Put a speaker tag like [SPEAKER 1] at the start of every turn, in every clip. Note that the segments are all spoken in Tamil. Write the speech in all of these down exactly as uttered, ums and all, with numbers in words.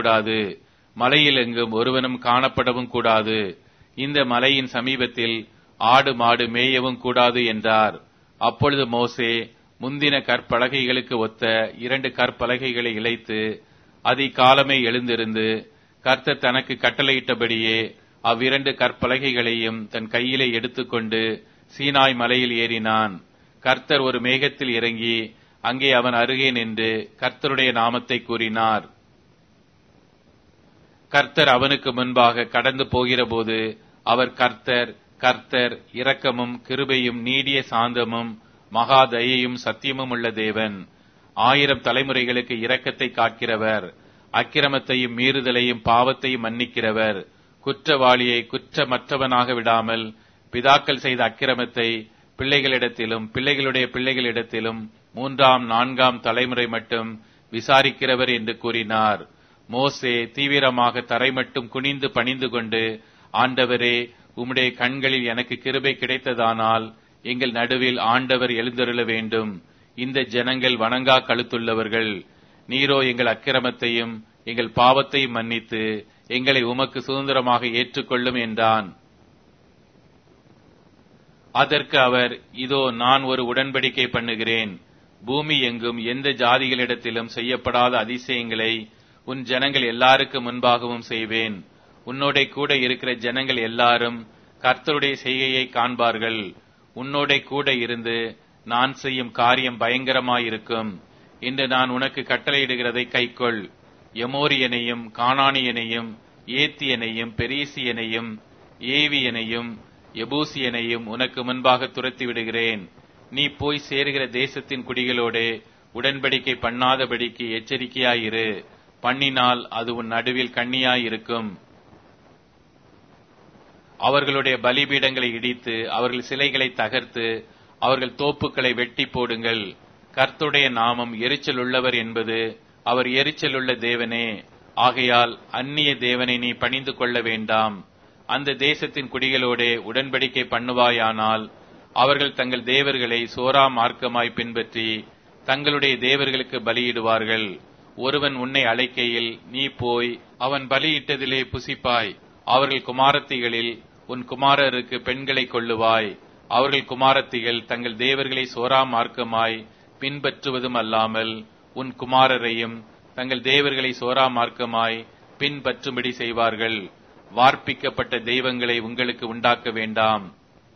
[SPEAKER 1] இருக்கக்கூடாது, மலையில் எங்கும் ஒருவனும் காணப்படவும் கூடாது, இந்த மலையின் சமீபத்தில் ஆடு மாடு மேயவும் கூடாது என்றார். அப்பொழுது மோசே முந்தின கற்பலகைகளுக்கு ஒத்த இரண்டு கற்பலகைகளை இழைத்து அதிகாலமே எழுந்திருந்து கர்த்தர் தனக்கு கட்டளையிட்டபடியே அவ்விரண்டு கற்பலகைகளையும் தன் கையிலே எடுத்துக்கொண்டு சீனாய் மலையில் ஏறினான். கர்த்தர் ஒரு மேகத்தில் இறங்கி அங்கே அவன் அருகே நின்று கர்த்தருடைய நாமத்தை கூறினார். கர்த்தர் அவனுக்கு முன்பாக கடந்து போகிற போது அவர் கர்த்தர் கர்த்தர் இரக்கமும் கிருபையும் நீடிய சாந்தமும் மகா தயையும் சத்தியமும் உள்ள தேவன், ஆயிரம் தலைமுறைகளுக்கு இரக்கத்தை காக்கிறவர், அக்கிரமத்தையும் மீறுதலையும் பாவத்தையும் மன்னிக்கிறவர், குற்றவாளியை குற்றமற்றவனாக விடாமல் பிதாக்கள் செய்த அக்கிரமத்தை பிள்ளைகளிடத்திலும் பிள்ளைகளுடைய பிள்ளைகளிடத்திலும் மூன்றாம் நான்காம் தலைமுறை மட்டும் விசாரிக்கிறவர் என்று கூறினார். மோசே தீவிரமாக தரை மட்டும் குனிந்து பணிந்து கொண்டு, ஆண்டவரே, உம்முடைய கண்களில் எனக்கு கிருபை கிடைத்ததானால் எங்கள் நடுவில் ஆண்டவர் எழுந்தருள வேண்டும். இந்த ஜனங்கள் வணங்கா கழுத்துள்ளவர்கள். நீரோ எங்கள் அக்கிரமத்தையும் எங்கள் பாவத்தையும் மன்னித்து எங்களை உமக்கு சுதந்திரமாக ஏற்றுக்கொள்ளும் என்றான். அதற்கு அவர், இதோ நான் ஒரு உடன்படிக்கை பண்ணுகிறேன். பூமி எங்கும் எந்த ஜாதிகளிடத்திலும் செய்யப்படாத அதிசயங்களை உன் ஜனங்கள் எல்லாருக்கும் முன்பாகவும் செய்வேன். உன்னோட கூட இருக்கிற ஜனங்கள் எல்லாரும் கர்த்தருடைய செய்கையை காண்பார்கள். உன்னோட கூட இருந்து நான் செய்யும் காரியம் பயங்கரமாயிருக்கும் என்று நான் உனக்கு கட்டளையிடுகிறதை கைக்கொள். எமோரியனையும் கானானியனையும் ஏத்தியனையும் பெரிசியனையும் ஏவியனையும் எபூசியனையும் உனக்கு முன்பாக துரத்தி விடுகிறேன். நீ போய் சேருகிற தேசத்தின் குடிகளோடே உடன்படிக்கை பண்ணாதபடிக்கு எச்சரிக்கையாயிரு. பண்ணினால் அது உன் நடுவில் கண்ணியாயிருக்கும். அவர்களுடைய பலிபீடங்களை இடித்து அவர்கள் சிலைகளை தகர்த்து அவர்கள் தோப்புக்களை வெட்டி போடுங்கள். கர்த்தருடைய நாமம் எரிச்சல் உள்ளவர் என்பது அவர் எரிச்சல் உள்ள தேவனே. ஆகையால் அந்நிய தேவனை நீ பணிந்து கொள்ள வேண்டாம். அந்த தேசத்தின் குடிகளோடே உடன்படிக்கை பண்ணுவாயானால் அவர்கள் தங்கள் தேவர்களை சோரா மார்க்கமாய் பின்பற்றி தங்களுடைய தேவர்களுக்கு பலியிடுவார்கள். ஒருவன் உன்னை அழைக்கையில் நீ போய் அவன் பலியிட்டதிலே புசிப்பாய். அவர்கள் குமாரத்திகளில் உன் குமாரருக்கு பெண்களை கொள்ளுவாய். அவர்கள் குமாரத்திகள் தங்கள் தேவர்களை சோரா மார்க்கமாய் பின்பற்றுவதும் அல்லாமல் உன் குமாரரையும் தங்கள் தேவர்களை சோரா மார்க்கமாய் பின்பற்றும்படி செய்வார்கள். வார்ப்பிக்கப்பட்ட தெய்வங்களை உங்களுக்கு உண்டாக்க வேண்டாம்.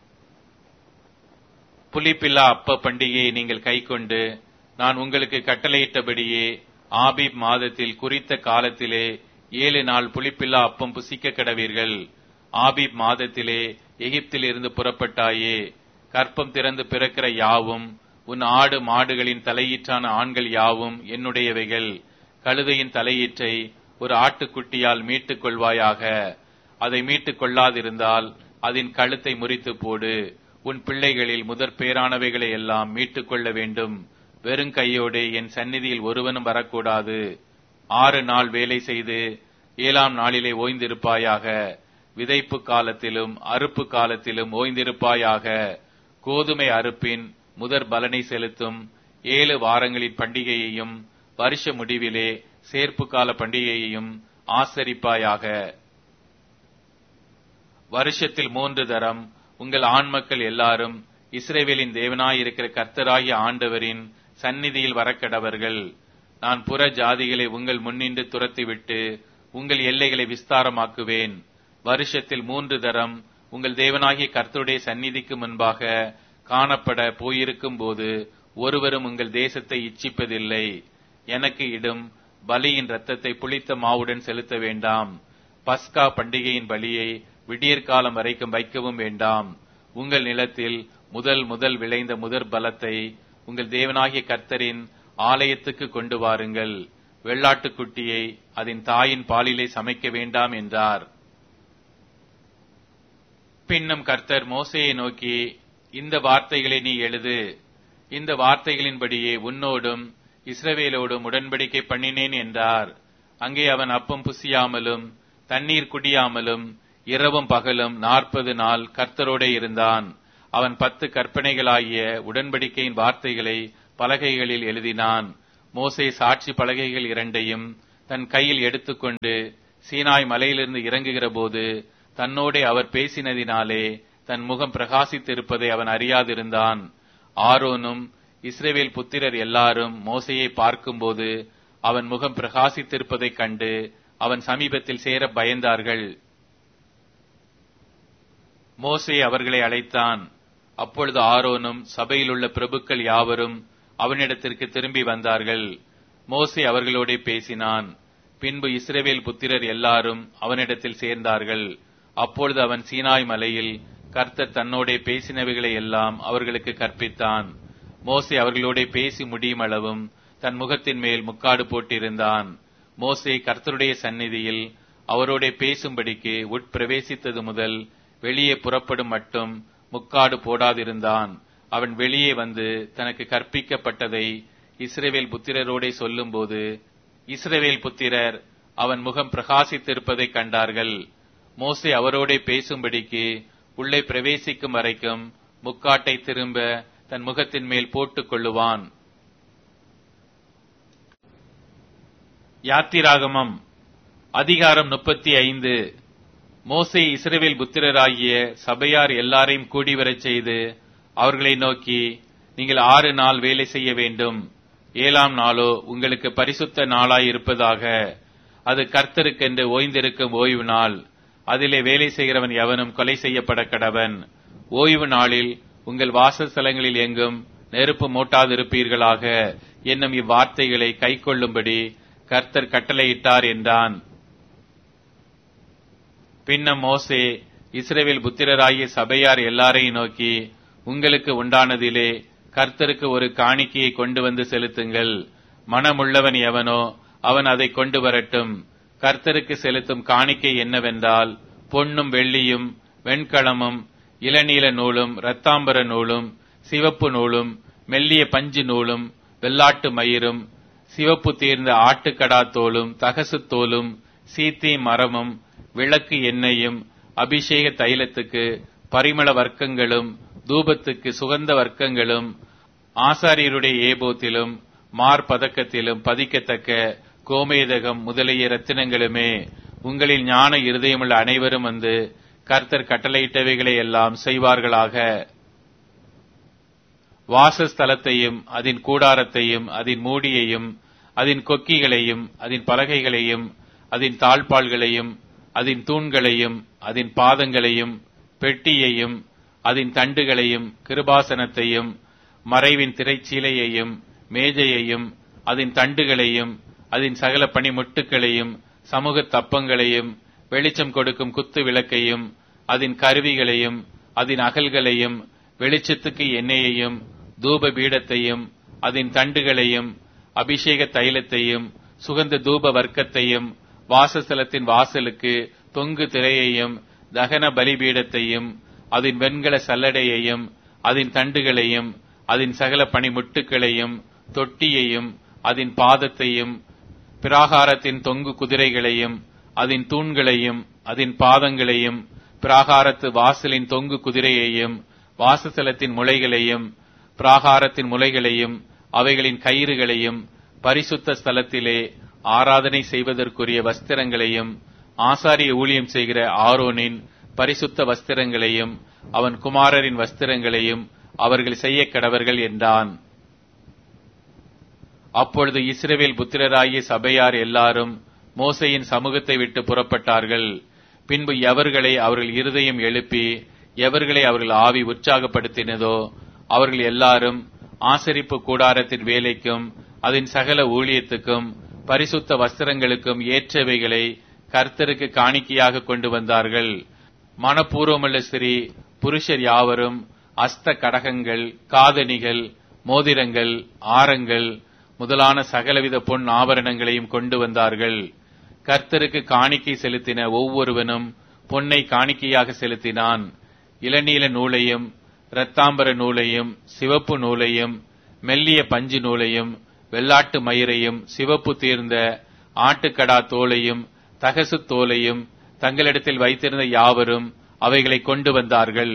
[SPEAKER 1] புளிப்பில்லா அப்ப பண்டிகையை நீங்கள் கைக்கொண்டு நான் உங்களுக்கு கட்டளையிட்டபடியே ஆபீப் மாதத்தில் குறித்த காலத்திலே ஏழு நாள் புளிப்பில்லா அப்பம் புசிக்க கடவீர்கள். ஆபீப் மாதத்திலே எகிப்தில் இருந்து புறப்பட்டாயே. கற்பம் திறந்து பிறக்கிற யாவும் உன் ஆடு மாடுகளின் தலையீற்றான ஆண்கள் யாவும் என்னுடையவைகள். கழுதையின் தலையீற்றை ஒரு ஆட்டுக்குட்டியால் மீட்டுக் கொள்வாயாக. அதை மீட்டுக் கொள்ளாதிருந்தால் அதன் கழுத்தை முறித்து போடு. உன் பிள்ளைகளில் முதற் பேரானவைகளை எல்லாம் மீட்டுக் கொள்ள வேண்டும். வெறும் கையோடு என் சந்நிதியில் ஒருவனும் வரக்கூடாது. ஆறு நாள் வேலை செய்து ஏழாம் நாளிலே ஓய்ந்திருப்பாயாக. விதைப்பு காலத்திலும் அறுப்பு காலத்திலும் ஓய்ந்திருப்பாயாக. கோதுமை அறுப்பின் முதற் பலனை செலுத்தும் ஏழு வாரங்களின் பண்டிகையையும் வருஷ முடிவிலே சேர்ப்பு கால பண்டிகையையும் ஆசரிப்பாயாக. வருஷத்தில் மூன்று தரம் உங்கள் ஆண் மக்கள் எல்லாரும் இஸ்ரவேலின் தேவனாயிருக்கிற கர்த்தராகிய ஆண்டவரின் சந்நிதியில் வரக்கடவர்கள். நான் புற ஜாதிகளை உங்கள் முன்னின்று துரத்திவிட்டு உங்கள் எல்லைகளை விஸ்தாரமாக்குவேன். வருஷத்தில் மூன்று தரம் உங்கள் தேவனாகிய கர்த்தருடைய சந்நிதிக்கு முன்பாக காணப்பட போயிருக்கும் போது ஒருவரும் உங்கள் தேசத்தை இச்சிப்பதில்லை. எனக்கு இடும் பலியின் இரத்தத்தை புளித்த மாவுடன் செலுத்த வேண்டாம். பஸ்கா பண்டிகையின் பலியை விடியற்காலம் வரைக்கும் வைக்கவும் வேண்டாம். உங்கள் நிலத்தில் முதல் முதல் விளைந்த முதற் பலத்தை உங்கள் தேவனாகிய கர்த்தரின் ஆலயத்துக்கு கொண்டு வாருங்கள். வெள்ளாட்டுக்குட்டியை அதன் தாயின் பாலிலே சமைக்க வேண்டாம் என்றார். பின்னும் கர்த்தர் மோசேயை நோக்கி, இந்த வார்த்தைகளை நீ எழுது. இந்த வார்த்தைகளின்படியே உன்னோடும் இஸ்ரவேலோடும் உடன்படிக்கை பண்ணினேன் என்றார். அங்கே அவன் அப்பம் புசியாமலும் தண்ணீர் குடியாமலும் இரவும் பகலும் நாற்பது நாள் கர்த்தரோட இருந்தான். அவன் பத்து கற்பனைகளாகிய உடன்படிக்கையின் வார்த்தைகளை பலகைகளில் எழுதினான். மோசே சாட்சி பலகைகள் இரண்டையும் தன் கையில் எடுத்துக்கொண்டு சீனாய் மலையிலிருந்து இறங்குகிற போது தன்னோடே அவர் பேசினதினாலே தன் முகம் பிரகாசித்திருப்பதை அவன் அறியாதிருந்தான். ஆரோனும் இஸ்ரவேல் புத்திரர் எல்லாரும் மோசேயை பார்க்கும்போது அவன் முகம் பிரகாசித்திருப்பதைக் கண்டு அவன் சமீபத்தில் சேர பயந்தார்கள். மோசே அவர்களை அழைத்தான். அப்பொழுது ஆரோனும் சபையிலுள்ள பிரபுக்கள் யாவரும் அவனிடத்திற்கு திரும்பி வந்தார்கள். மோசே அவர்களோடே பேசினான். பின்பு இஸ்ரவேல் புத்திரர் எல்லாரும் அவனிடத்தில் சேர்ந்தார்கள். அப்பொழுது அவன் சீனாய் மலையில் கர்த்தர் தன்னோடே பேசினவைகளை எல்லாம் அவர்களுக்கு கற்பித்தான். மோசே அவர்களோடே பேசி முடியும் அளவும் தன் முகத்தின் மேல் முக்காடு போட்டிருந்தான். மோசே கர்த்தருடைய சந்நிதியில் அவரோடே பேசும்படிக்கு உட்பிரவேசித்தது முதல் வெளியே புறப்படும் மட்டும் முக்காடு போடாதிருந்தான். அவன் வெளியே வந்து தனக்கு கற்பிக்கப்பட்டதை இஸ்ரவேல் புத்திரரோடே சொல்லும்போது இஸ்ரவேல் புத்திரர் அவன் முகம் பிரகாசித்திருப்பதைக் கண்டார்கள். மோசே அவரோடே பேசும்படிக்கு உள்ளே பிரவேசிக்கும் வரைக்கும் முக்காட்டை திரும்ப தன் முகத்தின் மேல் போட்டுக் கொள்ளுவான். யாத்திராகமம் அதிகாரம் முப்பத்தி ஐந்து. மோசே இஸ்ரவேல் புத்திரராகிய சபையார் எல்லாரையும் கூடிவரச் செய்து அவர்களை நோக்கி, நீங்கள் ஆறு நாள் வேலை செய்ய வேண்டும். ஏழாம் நாளோ உங்களுக்கு பரிசுத்த நாளாய் இருப்பதாக. அது கர்த்தருக்கென்று ஓய்ந்திருக்கும் ஓய்வு நாள். அதிலே வேலை செய்கிறவன் எவனும் கொலை செய்யப்பட கடவன். ஓய்வு நாளில் உங்கள் வாசஸ்தலங்களில் எங்கும் நெருப்பு மூட்டாதிருப்பீர்களாக என்னும் இவ்வார்த்தைகளை கைக்கொள்ளும்படி கர்த்தர் கட்டளையிட்டார் என்றான். பின்னும் மோசே இஸ்ரவேல் புத்திரராகிய சபையார் எல்லாரையும் நோக்கி, உங்களுக்கு உண்டானதிலே கர்த்தருக்கு ஒரு காணிக்கையை கொண்டு வந்து செலுத்துங்கள். மனமுள்ளவன் எவனோ அவன் அதை கொண்டு வரட்டும். கர்த்தருக்கு செலுத்தும் காணிக்கை என்னவென்றால், பொன்னும் வெள்ளியும் வெண்கலமும் இளநீல நூலும் இரத்தாம்பர நூலும் சிவப்பு நூலும் மெல்லிய பஞ்சு நூலும் வெள்ளாட்டு மயிரும் சிவப்பு தீர்ந்த ஆட்டுக்கடா தோலும் தகசு தோலும் சீத்தி மரமும் விளக்கு எண்ணெயும் அபிஷேக தைலத்துக்கு பரிமள வர்க்கங்களும் தூபத்துக்கு சுகந்த வர்க்கங்களும் ஆசாரியருடைய ஏபோத்திலும் மார்பதக்கத்திலும் பதிக்கத்தக்க கோமேதகம் முதலிய ரத்தினங்களுமே. உங்களில் ஞான இருதயமுள்ள அனைவரும் வந்து கர்த்தர் கட்டளையிட்டவைகளை எல்லாம் செய்வார்களாக. வாசஸ்தலத்தையும் அதன் கூடாரத்தையும் அதன் மூடியையும் அதன் கொக்கிகளையும் அதன் பலகைகளையும் அதன் தாழ்பாள்களையும் அதன் தூண்களையும் அதன் பாதங்களையும் பெட்டியையும் அதன் தண்டுகளையும் கிருபாசனத்தையும் மறைவின் திரைச்சீலையையும் மேஜையையும் அதன் தண்டுகளையும் அதன் சகல பணிமுட்டுகளையும் சமூக தப்பங்களையும் வெளிச்சம் கொடுக்கும் குத்து விளக்கையும் அதன் கருவிகளையும் அதன் அகல்களையும் வெளிச்சத்துக்கு எண்ணெயையும் தூப பீடத்தையும் அதன் தண்டுகளையும் அபிஷேக தைலத்தையும் சுகந்த தூப வர்க்கத்தையும் வாசஸ்தலத்தின் வாசலுக்கு தொங்கு திரையையும் தகன பலிபீடத்தையும் அதன் வெண்கல சல்லடையையும் அதன் தண்டுகளையும் அதன் சகல பணிமுட்டுகளையும் தொட்டியையும் அதன் பாதத்தையும் பிராகாரத்தின் தொங்கு குதிரைகளையும் அதன் தூண்களையும் அதன் பாதங்களையும் பிராகாரத்து வாசலின் தொங்கு குதிரையையும் வாசஸ்தலத்தின் முளைகளையும் பிராகாரத்தின் முளைகளையும் அவைகளின் கயிறுகளையும் பரிசுத்த ஸ்தலத்திலே ஆராதனை செய்வதற்குரிய வஸ்திரங்களையும் ஆசாரிய ஊழியம் செய்கிற ஆரோனின் பரிசுத்த வஸ்திரங்களையும் அவன் குமாரரின் வஸ்திரங்களையும் அவர்கள் செய்ய கடவர்கள் என்றான். அப்பொழுது இஸ்ரவேல் புத்திரராகிய சபையார் எல்லாரும் மோசேயின் சமூகத்தை விட்டு புறப்பட்டார்கள். பின்பு எவர்களை அவர்கள் இருதயம் எழுப்பி எவர்களை அவர்கள் ஆவி உற்சாகப்படுத்தினதோ அவர்கள் எல்லாரும் ஆசரிப்பு கூடாரத்தின் வேலைக்கும் அதன் சகல ஊழியத்துக்கும் பரிசுத்த வஸ்திரங்களுக்கும் ஏற்றவைகளை கர்த்தருக்கு காணிக்கையாக கொண்டு வந்தார்கள். மனப்பூர்வமுள்ள ஸ்திரீ புருஷர் யாவரும் அஸ்த கடகங்கள், காதணிகள், மோதிரங்கள், ஆரங்கள் முதலான சகலவித பொன் ஆபரணங்களையும் கொண்டு வந்தார்கள். கர்த்தருக்கு காணிக்கை செலுத்தின ஒவ்வொருவனும் பொன்னை காணிக்கையாக செலுத்தினான். இளநீல நூலையும் இரத்தாம்பர நூலையும் சிவப்பு நூலையும் மெல்லிய பஞ்சு நூலையும் வெள்ளாட்டு மயிரையும் சிவப்பு தீர்ந்த ஆட்டுக்கடா தோலையும் தகசு தோலையும் தங்களிடத்தில் வைத்திருந்த யாவரும் அவைகளை கொண்டு வந்தார்கள்.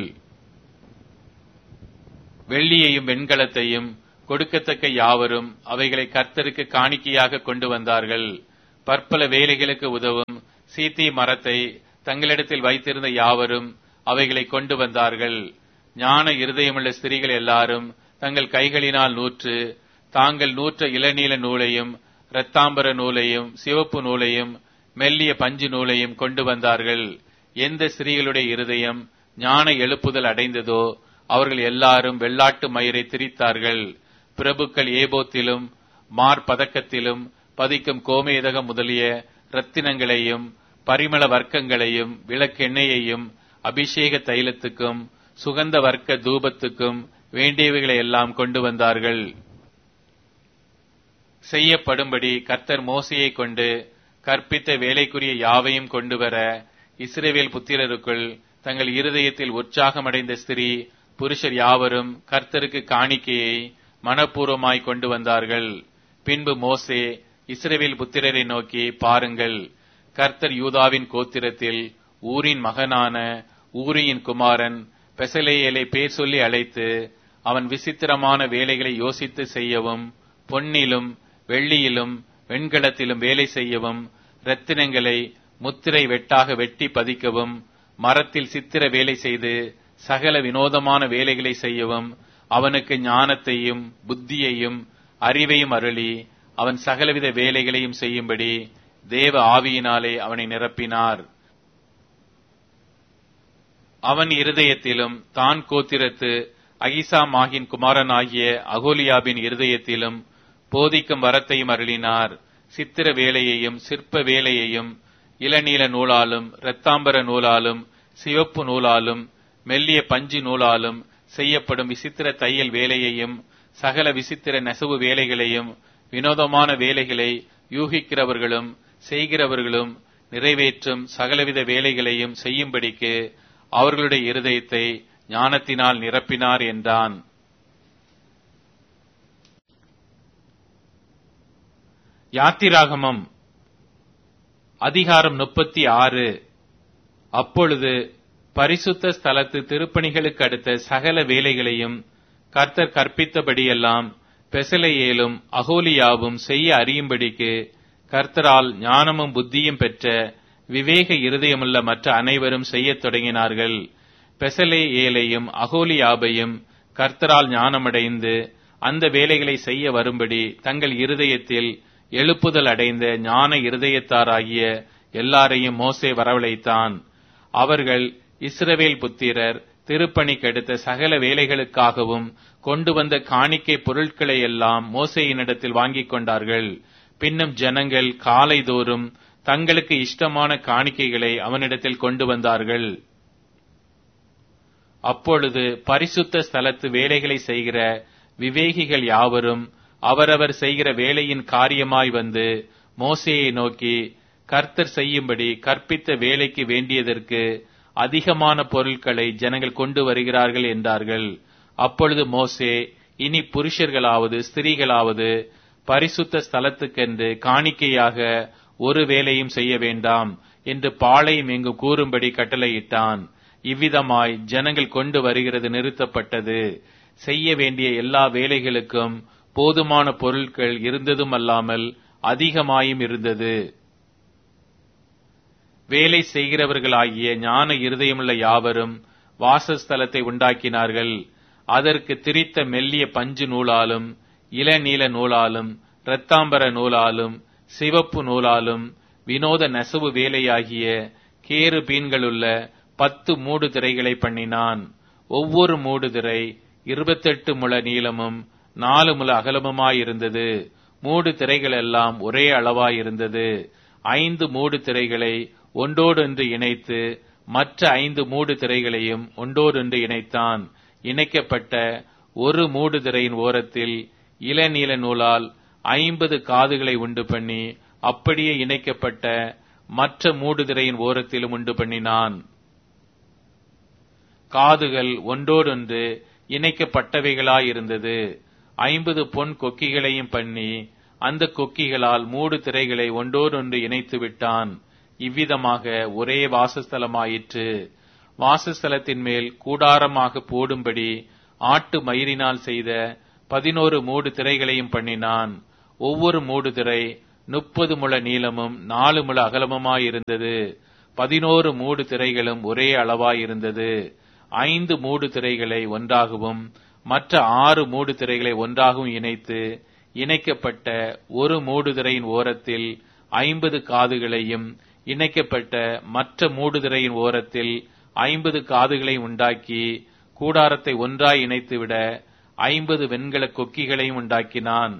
[SPEAKER 1] வெள்ளியையும் வெண்கலத்தையும் கொடுக்கத்தக்க யாவரும் அவைகளை கர்த்தருக்கு காணிக்கையாக கொண்டு வந்தார்கள். பற்பல வேலைகளுக்கு உதவும் சீத்தி மரத்தை தங்களிடத்தில் வைத்திருந்த யாவரும் அவைகளை கொண்டு வந்தார்கள். ஞான இருதயமுள்ள ஸ்திரீகள் எல்லாரும் தங்கள் கைகளினால் நூற்று தாங்கள் நூற்ற இளநீல நூலையும் இரத்தாம்பர நூலையும் சிவப்பு நூலையும் மெல்லிய பஞ்சு நூலையும் கொண்டு வந்தார்கள். எந்த ஸ்திரீகளுடைய இருதயம் ஞான எழுப்புதல் அடைந்ததோ அவர்கள் எல்லாரும் வெள்ளாட்டு மயிரை திரித்தார்கள். பிரபுக்கள் ஏபோத்திலும் மார்பதக்கத்திலும் பதிக்கும் கோமேதகம் முதலிய இரத்தினங்களையும் பரிமள வர்க்கங்களையும் விளக்கெண்ணெயையும் அபிஷேக தைலத்துக்கும் சுகந்த வர்க்க தூபத்துக்கும் வேண்டியவைகளை எல்லாம் கொண்டு வந்தார்கள். செய்யப்படும்படி கர்த்தர் மோசையை கொண்டு கற்பித்த வேலைக்குரிய யாவையும் கொண்டு வர இஸ்ரவேல் புத்திரருக்குள் தங்கள் இருதயத்தில் உற்சாகமடைந்த ஸ்திரீ புருஷர் யாவரும் கர்த்தருக்கு காணிக்கையை மனப்பூர்வமாய் கொண்டு வந்தார்கள். பின்பு மோசே இஸ்ரவேல் புத்திரரை நோக்கி, பாருங்கள், கர்த்தர் யூதாவின் கோத்திரத்தில் ஊரின் மகனான ஊரியின் குமாரன் பெசலேயேலை பேர் சொல்லி அழைத்து அவன் விசித்திரமான வேலைகளை யோசித்து செய்யவும் பொன்னிலும் வெள்ளியிலும் வெண்கலத்திலும் வேலை செய்யவும் இரத்தினங்களை முத்திரை வெட்டாக வெட்டி பதிக்கவும் மரத்தில் சித்திர வேலை செய்து சகல வினோதமான வேலைகளை செய்யவும் அவனுக்கு ஞானத்தையும் புத்தியையும் அறிவையும் அருளி அவன் சகலவித வேலைகளையும் செய்யும்படி தேவ ஆவியினாலே அவனை நிரப்பினார். அவன் இருதயத்திலும் தான் கோத்திரத்து அகிசாமாகின் குமாரனாகிய அகோலியாபின் இருதயத்திலும் போதிக்கும் வரத்தையும் அருளினார். சித்திர வேலையையும் சிற்ப வேலையையும் இளநீல நூலாலும் இரத்தாம்பர நூலாலும் சிவப்பு நூலாலும் மெல்லிய பஞ்சு நூலாலும் செய்யப்படும் விசித்திர தையல் வேலையையும் சகல விசித்திர நெசவு வேலைகளையும் வினோதமான வேலைகளை யூகிக்கிறவர்களும் செய்கிறவர்களும் நிறைவேற்றும் சகலவித வேலைகளையும் செய்யும்படிக்கு அவர்களுடைய இருதயத்தை ஞானத்தினால் நிரப்பினார் என்றான். யாத்திராகமம் அதிகாரம் முப்பத்தி ஆறு. அப்பொழுது பரிசுத்த ஸ்தலத்து திருப்பணிகளுக்கு அடுத்த சகல வேலைகளையும் கர்த்தர் கற்பித்தபடியெல்லாம் பெசலேயேலும் அகோலியாவும் செய்ய அறியும்படிக்கு கர்த்தரால் ஞானமும் புத்தியும் பெற்ற விவேக இருதயமுள்ள மற்ற அனைவரும் செய்யத் தொடங்கினார்கள். பெசலேயேலையும் அகோலியாபையும் கர்த்தரால் ஞானமடைந்து அந்த வேலைகளை செய்ய வரும்படி தங்கள் இருதயத்தில் எழுப்புதல் அடைந்த ஞான இருதயத்தாராகிய எல்லாரையும் மோசே வரவழைத்தான். அவர்கள் இஸ்ரவேல் புத்திரர் திருப்பணிக்கெடுத்த சகல வேலைகளுக்காகவும் கொண்டு வந்த காணிக்கை பொருட்களை எல்லாம் மோசேயினிடத்தில் வாங்கிக் கொண்டார்கள். பின்னும் ஜனங்கள் காலைதோறும் தங்களுக்கு இஷ்டமான காணிக்கைகளை அவனிடத்தில் கொண்டு வந்தார்கள். அப்பொழுது பரிசுத்த ஸ்தலத்து வேலைகளை செய்கிற விவேகிகள் யாவரும் அவரவர் செய்கிற வேலையின் காரியமாய் வந்து மோசேயை நோக்கி, கர்த்தர் செய்யும்படி கற்பித்த வேலைக்கு வேண்டியதற்கு அதிகமான பொருட்களை ஜனங்கள் கொண்டு வருகிறார்கள் என்றார்கள். அப்பொழுது மோசே, இனி புருஷர்களாவது ஸ்திரீகளாவது பரிசுத்த ஸ்தலத்துக்கென்று காணிக்கையாக ஒரு வேலையும் செய்ய வேண்டாம் என்று பாளையம் எங்கும் கூறும்படி கட்டளையிட்டான். இவ்விதமாய் ஜனங்கள் கொண்டு வருகிறது நிறுத்தப்பட்டது. செய்ய வேண்டிய எல்லா வேலைகளுக்கும் போதுமான பொருட்கள் இருந்ததும் அல்லாமல் அதிகமாயும் இருந்தது. வேலை செய்கிறவர்களாகிய ஞான இருதயமுள்ள யாவரும் வாசஸ்தலத்தை உண்டாக்கினார்கள். அதற்கு திரித்த மெல்லிய பஞ்சு நூலாலும் இளநீல நூலாலும் இரத்தாம்பர நூலாலும் சிவப்பு நூலாலும் வினோத நெசவு வேலையாகிய கேரு பீன்களுள்ள பத்து மூடு திரைகளை பண்ணினான். ஒவ்வொரு மூடு திரை இருபத்தெட்டு முழ நீளமும் நாலு முழ அகலமுமாயிருந்தது. மூடு திரைகள் எல்லாம் ஒரே அளவாயிருந்தது. ஐந்து மூடு திரைகளை ஒன்றோடொன்று இணைத்து மற்ற ஐந்து மூடு திரைகளையும் ஒன்றோடொன்று இணைத்தான். இணைக்கப்பட்ட ஒரு மூடு திரையின் ஓரத்தில் இளநீல நூலால் ஐம்பது காதுகளை உண்டு பண்ணி அப்படியே இணைக்கப்பட்ட மற்ற மூடு திரையின் ஓரத்திலும் உண்டு பண்ணினான். காதுகள் ஒன்றோடொன்று இணைக்கப்பட்டவைகளாயிருந்தது. ஐம்பது பொன் கொக்கிகளையும் பண்ணி அந்த கொக்கிகளால் மூடு திரைகளை ஒன்றோடொன்று இணைத்து விட்டான். இவ்விதமாக ஒரே வாசஸ்தலமாயிற்று. வாசஸ்தலத்தின் மேல் கூடாரமாக போடும்படி ஆட்டு மயிரினால் செய்த பதினோரு மூடு திரைகளையும் பண்ணினான். ஒவ்வொரு மூடு திரை முப்பது முழ நீளமும் நாலு முழ அகலமுமாயிருந்தது. பதினோரு மூடு திரைகளும் ஒரே அளவாயிருந்தது. ஐந்து மூடு திரைகளை ஒன்றாகவும் மற்ற ஆறு மூடு திரைகளை ஒன்றாகவும் இணைத்து இணைக்கப்பட்ட ஒரு மூடுதிரையின் ஓரத்தில் ஐம்பது காதுகளையும் இணைக்கப்பட்ட மற்ற மூடுதிரையின் ஓரத்தில் ஐம்பது காதுகளையும் உண்டாக்கி கூடாரத்தை ஒன்றாய் இணைத்துவிட ஐம்பது வெண்கல கொக்கிகளையும் உண்டாக்கினான்.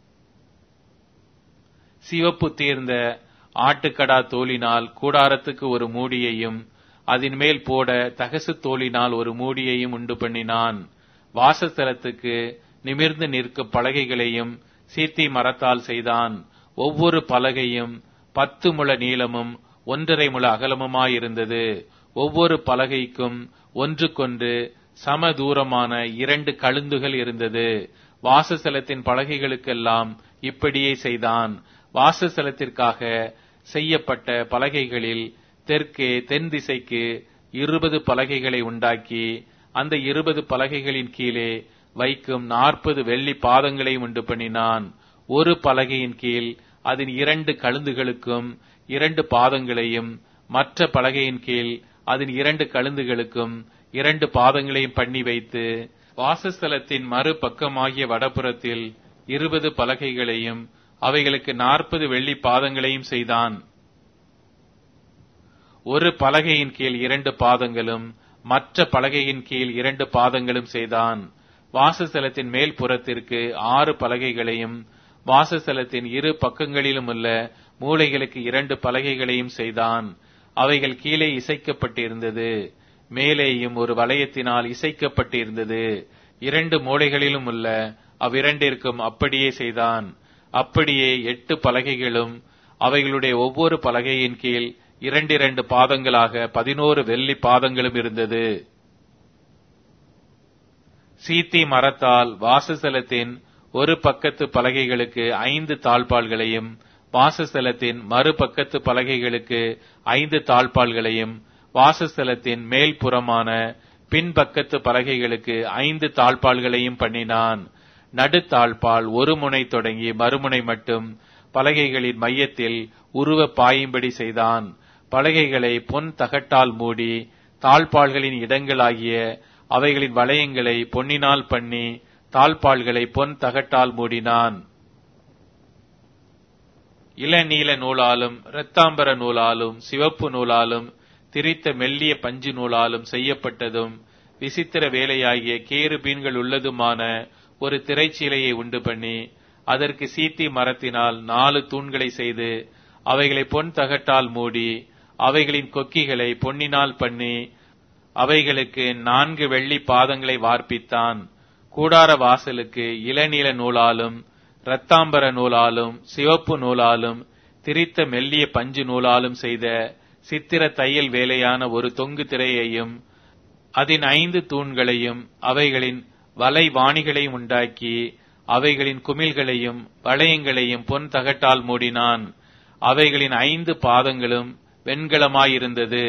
[SPEAKER 1] சிவப்பு தீர்ந்த ஆட்டுக்கடா தோலினால் கூடாரத்துக்கு ஒரு மூடியையும் அதன் மேல் போட தகசு தோலினால் ஒரு மூடியையும் உண்டு பண்ணினான். வாசஸ்தலத்துக்கு நிமிர்ந்து நிற்கும் பலகைகளையும் சீத்தி மரத்தால் செய்தான். ஒவ்வொரு பலகையும் பத்து முழ நீளமும் ஒன்றரை முழ அகலமுமாயிருந்தது. ஒவ்வொரு பலகைக்கும் ஒன்றுக்கொன்று சம தூரமான இரண்டு கழுந்துகள் இருந்தது. வாசஸ்தலத்தின் பலகைகளுக்கெல்லாம் இப்படியே செய்தான். வாசஸ்தலத்திற்காக செய்யப்பட்ட பலகைகளில் தெற்கே தென் திசைக்கு இருபது பலகைகளை உண்டாக்கி அந்த இருபது பலகைகளின் கீழே வைக்கும் நாற்பது வெள்ளி பாதங்களையும் உண்டு பண்ணினான். ஒரு பலகையின் கீழ் அதன் இரண்டு கழுந்துகளுக்கும் இரண்டு பாதங்களையும் மற்ற பலகையின் கீழ் அதன் இரண்டு கழுந்துகளுக்கும் இரண்டு பாதங்களையும் பண்ணி வைத்து வாசஸ்தலத்தின் மறு பக்கமாகிய வடபுறத்தில் இருபது பலகைகளையும் அவைகளுக்கு நாற்பது வெள்ளி பாதங்களையும் செய்தான். ஒரு பலகையின் கீழ் இரண்டு பாதங்களும் மற்ற பலகையின் கீழ் இரண்டு பாதங்களும் செய்தான். வாசஸ்தலத்தின் மேல் புறத்திற்கு ஆறு பலகைகளையும் வாசஸ்தலத்தின் இரு பக்கங்களிலும் உள்ள மூலைகளுக்கு இரண்டு பலகைகளையும் செய்தான். அவைகள் கீழே இசைக்கப்பட்டிருந்தது, மேலேயும் ஒரு வளையத்தினால் இசைக்கப்பட்டிருந்தது. இரண்டு மூலைகளிலும் உள்ள அவ்விரண்டிற்கும் அப்படியே செய்தான். அப்படியே எட்டு பலகைகளும் அவைகளுடைய ஒவ்வொரு பலகையின் கீழ் இரண்டிரண்டு பாதங்களாக பதினோரு வெள்ளி பாதங்களும் இருந்தது. சீத்தி மரத்தால் வாசஸ்தலத்தின் ஒரு பக்கத்து பலகைகளுக்கு ஐந்து தாழ்பாள்களையும் வாசஸ்தலத்தின் மறுபக்கத்து பலகைகளுக்கு ஐந்து தாழ்பாள்களையும் வாசஸ்தலத்தின் மேல் புறமான பின்பக்கத்து பலகைகளுக்கு ஐந்து தாழ்பாள்களையும் பண்ணினான். நடுத்தாழ்பால் ஒரு முனை தொடங்கி மறுமுனை மட்டும் பலகைகளின் மையத்தில் உருவ பாயும்படி செய்தான். பலகைகளை பொன் தகட்டால் மூடி தாழ்பாள்களின் இடங்களாகிய அவைகளின் வளையங்களை பொன்னினால் பண்ணி தாழ்பாள்களை பொன் தகட்டால் மூடினான். இளநீல நூலாலும் இரத்தாம்பர நூலாலும் சிவப்பு நூலாலும் திரித்த மெல்லிய பஞ்சு நூலாலும் செய்யப்பட்டதும் விசித்திர வேலையாகிய கேருபீன்கள் உள்ளதுமான ஒரு திரைச்சீலையை உண்டு பண்ணி அதற்கு சீத்தி மரத்தினால் நாலு தூண்களை செய்து அவைகளை பொன் தகட்டால் மூடி அவைகளின் கொக்கிகளை பொன்னினால் பண்ணி அவைகளுக்கு நான்கு வெள்ளி பாதங்களை வார்ப்பித்தான். கூடார வாசலுக்கு இளநீல நூலாலும் இரத்தாம்பர நூலாலும் சிவப்பு நூலாலும் திரித்த மெல்லிய பஞ்சு நூலாலும் செய்த சித்திர தையல் வேலையான ஒரு தொங்கு திரையையும் அதன் ஐந்து தூண்களையும் அவைகளின் வலை வாணிகளையும் உண்டாக்கி அவைகளின் குமிழ்களையும் வளையங்களையும் பொன் தகட்டால் மூடினான். அவைகளின் ஐந்து பாதங்களும் வெண்கலமாயிருந்தது.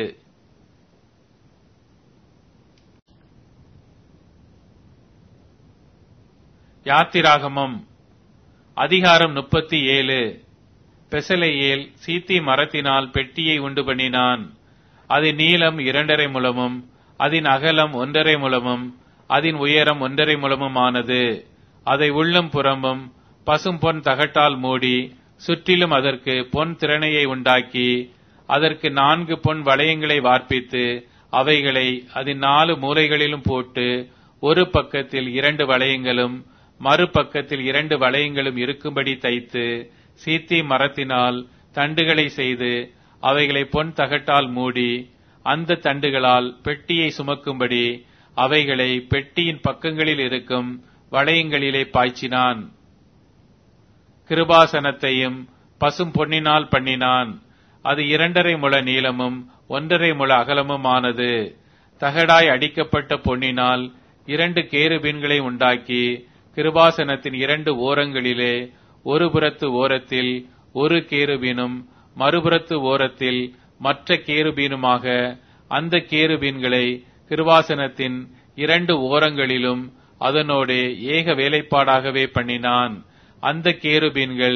[SPEAKER 1] யாத்திராகமம் அதிகாரம் முப்பத்தி ஏழு. பெசலேயேல் சீத்தி மரத்தினால் பெட்டியை உண்டு பண்ணினான். அதன் நீளம் இரண்டரை முழமும் அதன் அகலம் ஒன்றரை முழமும் அதன் உயரம் ஒன்றரை முழமுமானது. அதை உள்ளும் புறமும் பசும் பொன் தகட்டால் மூடி சுற்றிலும் அதற்கு பொன் திறனையை உண்டாக்கி அதற்கு நான்கு பொன் வளையங்களை வார்ப்பித்து அவைகளை அதன் நாலு மூலைகளிலும் போட்டு ஒரு பக்கத்தில் இரண்டு வளையங்களும் மறுபக்கத்தில் இரண்டு வளையங்களும் இருக்கும்படி தைத்து சீத்தி மரத்தினால் தண்டுகளை செய்து அவைகளை பொன் தகட்டால் மூடி அந்த தண்டுகளால் பெட்டியை சுமக்கும்படி அவைகளை பெட்டியின் பக்கங்களில் இருக்கும் வளையங்களிலே பாய்ச்சினான். கிருபாசனத்தையும் பசும் பொன்னினால் பண்ணினான். அது இரண்டரை முழ நீளமும் ஒன்றரை முழ அகலமும் ஆனது. தகடாய் அடிக்கப்பட்ட பொன்னினால் இரண்டு கேருபீன்களை உண்டாக்கி கிருபாசனத்தின் இரண்டு ஓரங்களிலே ஒரு புறத்து ஓரத்தில் ஒரு கேருபீனும் மறுபுறத்து ஓரத்தில் மற்ற கேருபீனுமாக அந்த கேருபீன்களை கிருபாசனத்தின் இரண்டு ஓரங்களிலும் அதனோடு ஏக வேலைப்பாடாகவே பண்ணினான். அந்த கேருபீன்கள்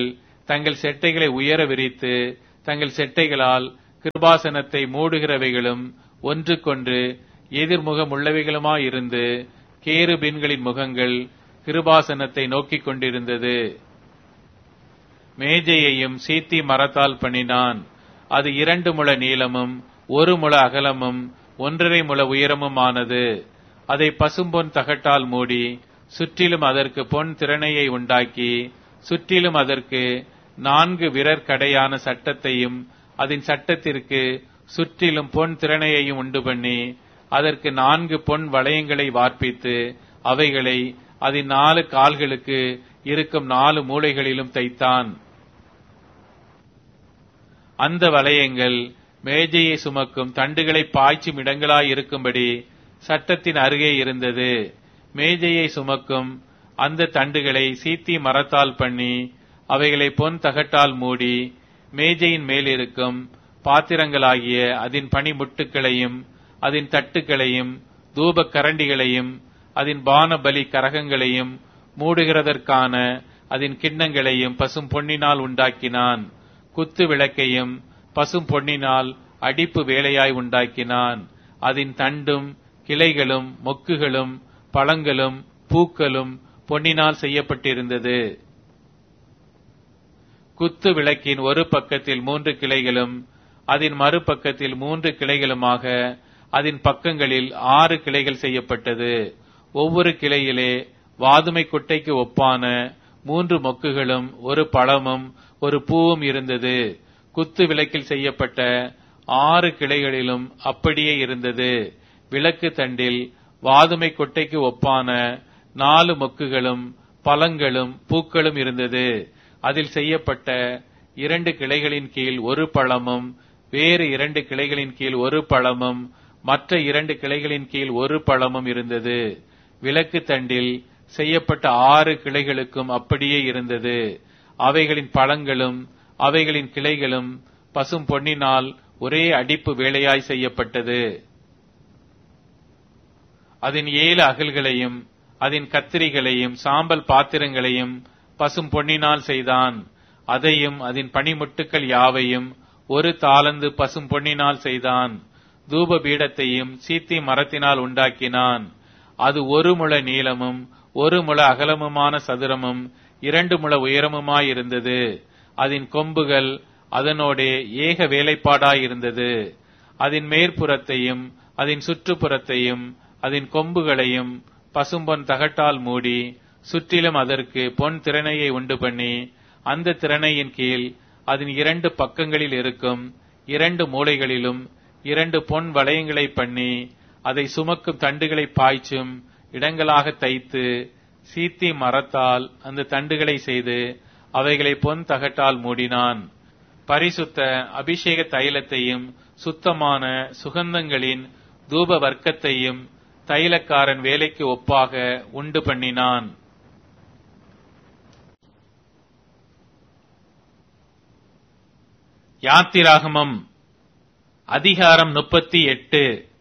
[SPEAKER 1] தங்கள் செட்டைகளை உயர விரித்து தங்கள் செட்டைகளால் கிருபாசனத்தை மூடுகிறவைகளும் ஒன்றுக்கொன்று எதிர்முகம் உள்ளவைகளுமாயிருந்து கேருபீன்களின் முகங்கள் கிருபாசனத்தை நோக்கிக் கொண்டிருந்தது. மேஜையையும் சீத்தி மரத்தால் பண்ணினான். அது இரண்டு முழ நீளமும் ஒரு முழ அகலமும் ஒன்றரை முழ உயரமுமானது. அதை பசும்பொன் தகட்டால் மூடி சுற்றிலும் அதற்கு பொன் திறனையை உண்டாக்கி சுற்றிலும் அதற்கு நான்கு விரற்கடையான சட்டத்தையும் அதன் சட்டத்திற்கு சுற்றிலும் பொன் திறனையையும் உண்டு பண்ணி அதற்கு நான்கு பொன் வளையங்களை வார்ப்பித்து அவைகளை அதன் நாலு கால்களுக்கு இருக்கும் நாலு மூலைகளிலும் தைத்தான். அந்த வளையங்கள் மேஜையை சுமக்கும் தண்டுகளை பாய்ச்சும் இடங்களாய் இருக்கும்படி சட்டத்தின் அருகே இருந்தது. மேஜையை சுமக்கும் அந்த தண்டுகளை சீத்தி மரத்தால் பண்ணி அவைகளை பொன் தகட்டால் மூடி மேஜையின் மேலிருக்கும் பாத்திரங்களாகிய அதன் பனிமுட்டுக்களையும் அதன் தட்டுக்களையும் தூப கரண்டிகளையும் அதன் பானபலி கரகங்களையும் மூடுகிறதற்கான அதன் கிண்ணங்களையும் பசும் பொன்னினால் உண்டாக்கினான். குத்து விளக்கையும் பசும் பொன்னினால் அடிப்பு வேலையாய் உண்டாக்கினான். அதன் தண்டும் கிளைகளும் மொக்குகளும் பழங்களும் பூக்களும் பொன்னினால் செய்யப்பட்டிருந்தது. குத்து விளக்கின் ஒரு பக்கத்தில் மூன்று கிளைகளும் அதன் மறுபக்கத்தில் மூன்று கிளைகளுமாக அதன் பக்கங்களில் ஆறு கிளைகள் செய்யப்பட்டது. ஒவ்வொரு கிளையிலே வாதுமை குட்டைக்கு ஒப்பான மூன்று மொக்குகளும் ஒரு பழமும் ஒரு பூவும் இருந்தது. குத்து விளக்கில் செய்யப்பட்ட ஆறு கிளைகளிலும் அப்படியே இருந்தது. விளக்கு தண்டில் வாதுமை கொட்டைக்கு ஒப்பான நாலு மொக்குகளும் பழங்களும் பூக்களும் இருந்தது. அதில் செய்யப்பட்ட இரண்டு கிளைகளின் கீழ் ஒரு பழமும் வேறு இரண்டு கிளைகளின் கீழ் ஒரு பழமும் மற்ற இரண்டு கிளைகளின் கீழ் ஒரு பழமும் இருந்தது. விளக்கு தண்டில் செய்யப்பட்ட ஆறு கிளைகளுக்கும் அப்படியே இருந்தது. அவைகளின் பழங்களும் அவைகளின் கிளைகளும் பசும் பொன்னினால் ஒரே அடிப்பு வேலையாய் செய்யப்பட்டது. அதன் ஏழு அகல்களையும் அதன் கத்திரிகளையும் சாம்பல் பாத்திரங்களையும் பசும் பொன்னினால் செய்தான். அதையும் அதன் பனிமுட்டுக்கள் யாவையும் ஒரு தாளந்து பசும் பொன்னினால் செய்தான். தூப பீடத்தையும் சீத்தி மரத்தினால் உண்டாக்கினான். அது ஒரு முழ நீளமும் ஒரு முழ அகலமுமான சதுரமும் இரண்டு முழ உயரமுமாயிருந்தது. அதன் கொம்புகள் அதனோடே ஏக வேலைப்பாடாயிருந்தது. அதன் மேற்புறத்தையும் அதன் சுற்றுப்புறத்தையும் அதன் கொம்புகளையும் பசும்பொன் தகட்டால் மூடி சுற்றிலும் அதற்கு பொன் திறனையை உண்டு பண்ணி அந்த திறனையின் கீழ் அதன் இரண்டு பக்கங்களில் இருக்கும் இரண்டு மூலைகளிலும் இரண்டு பொன் வளையங்களை பண்ணி அதை சுமக்கும் தண்டுகளை பாய்ச்சும் இடங்களாக தைத்து சீத்தி மரத்தால் அந்த தண்டுகளை செய்து அவைகளை பொன் தகட்டால் மூடினான். பரிசுத்த அபிஷேக தைலத்தையும் சுத்தமான சுகந்தங்களின் தூப வர்க்கத்தையும் தைலக்காரன் வேலைக்கு ஒப்பாக உண்டு பண்ணினான். யாத்திராகமம் அதிகாரம் முப்பத்தி எட்டு.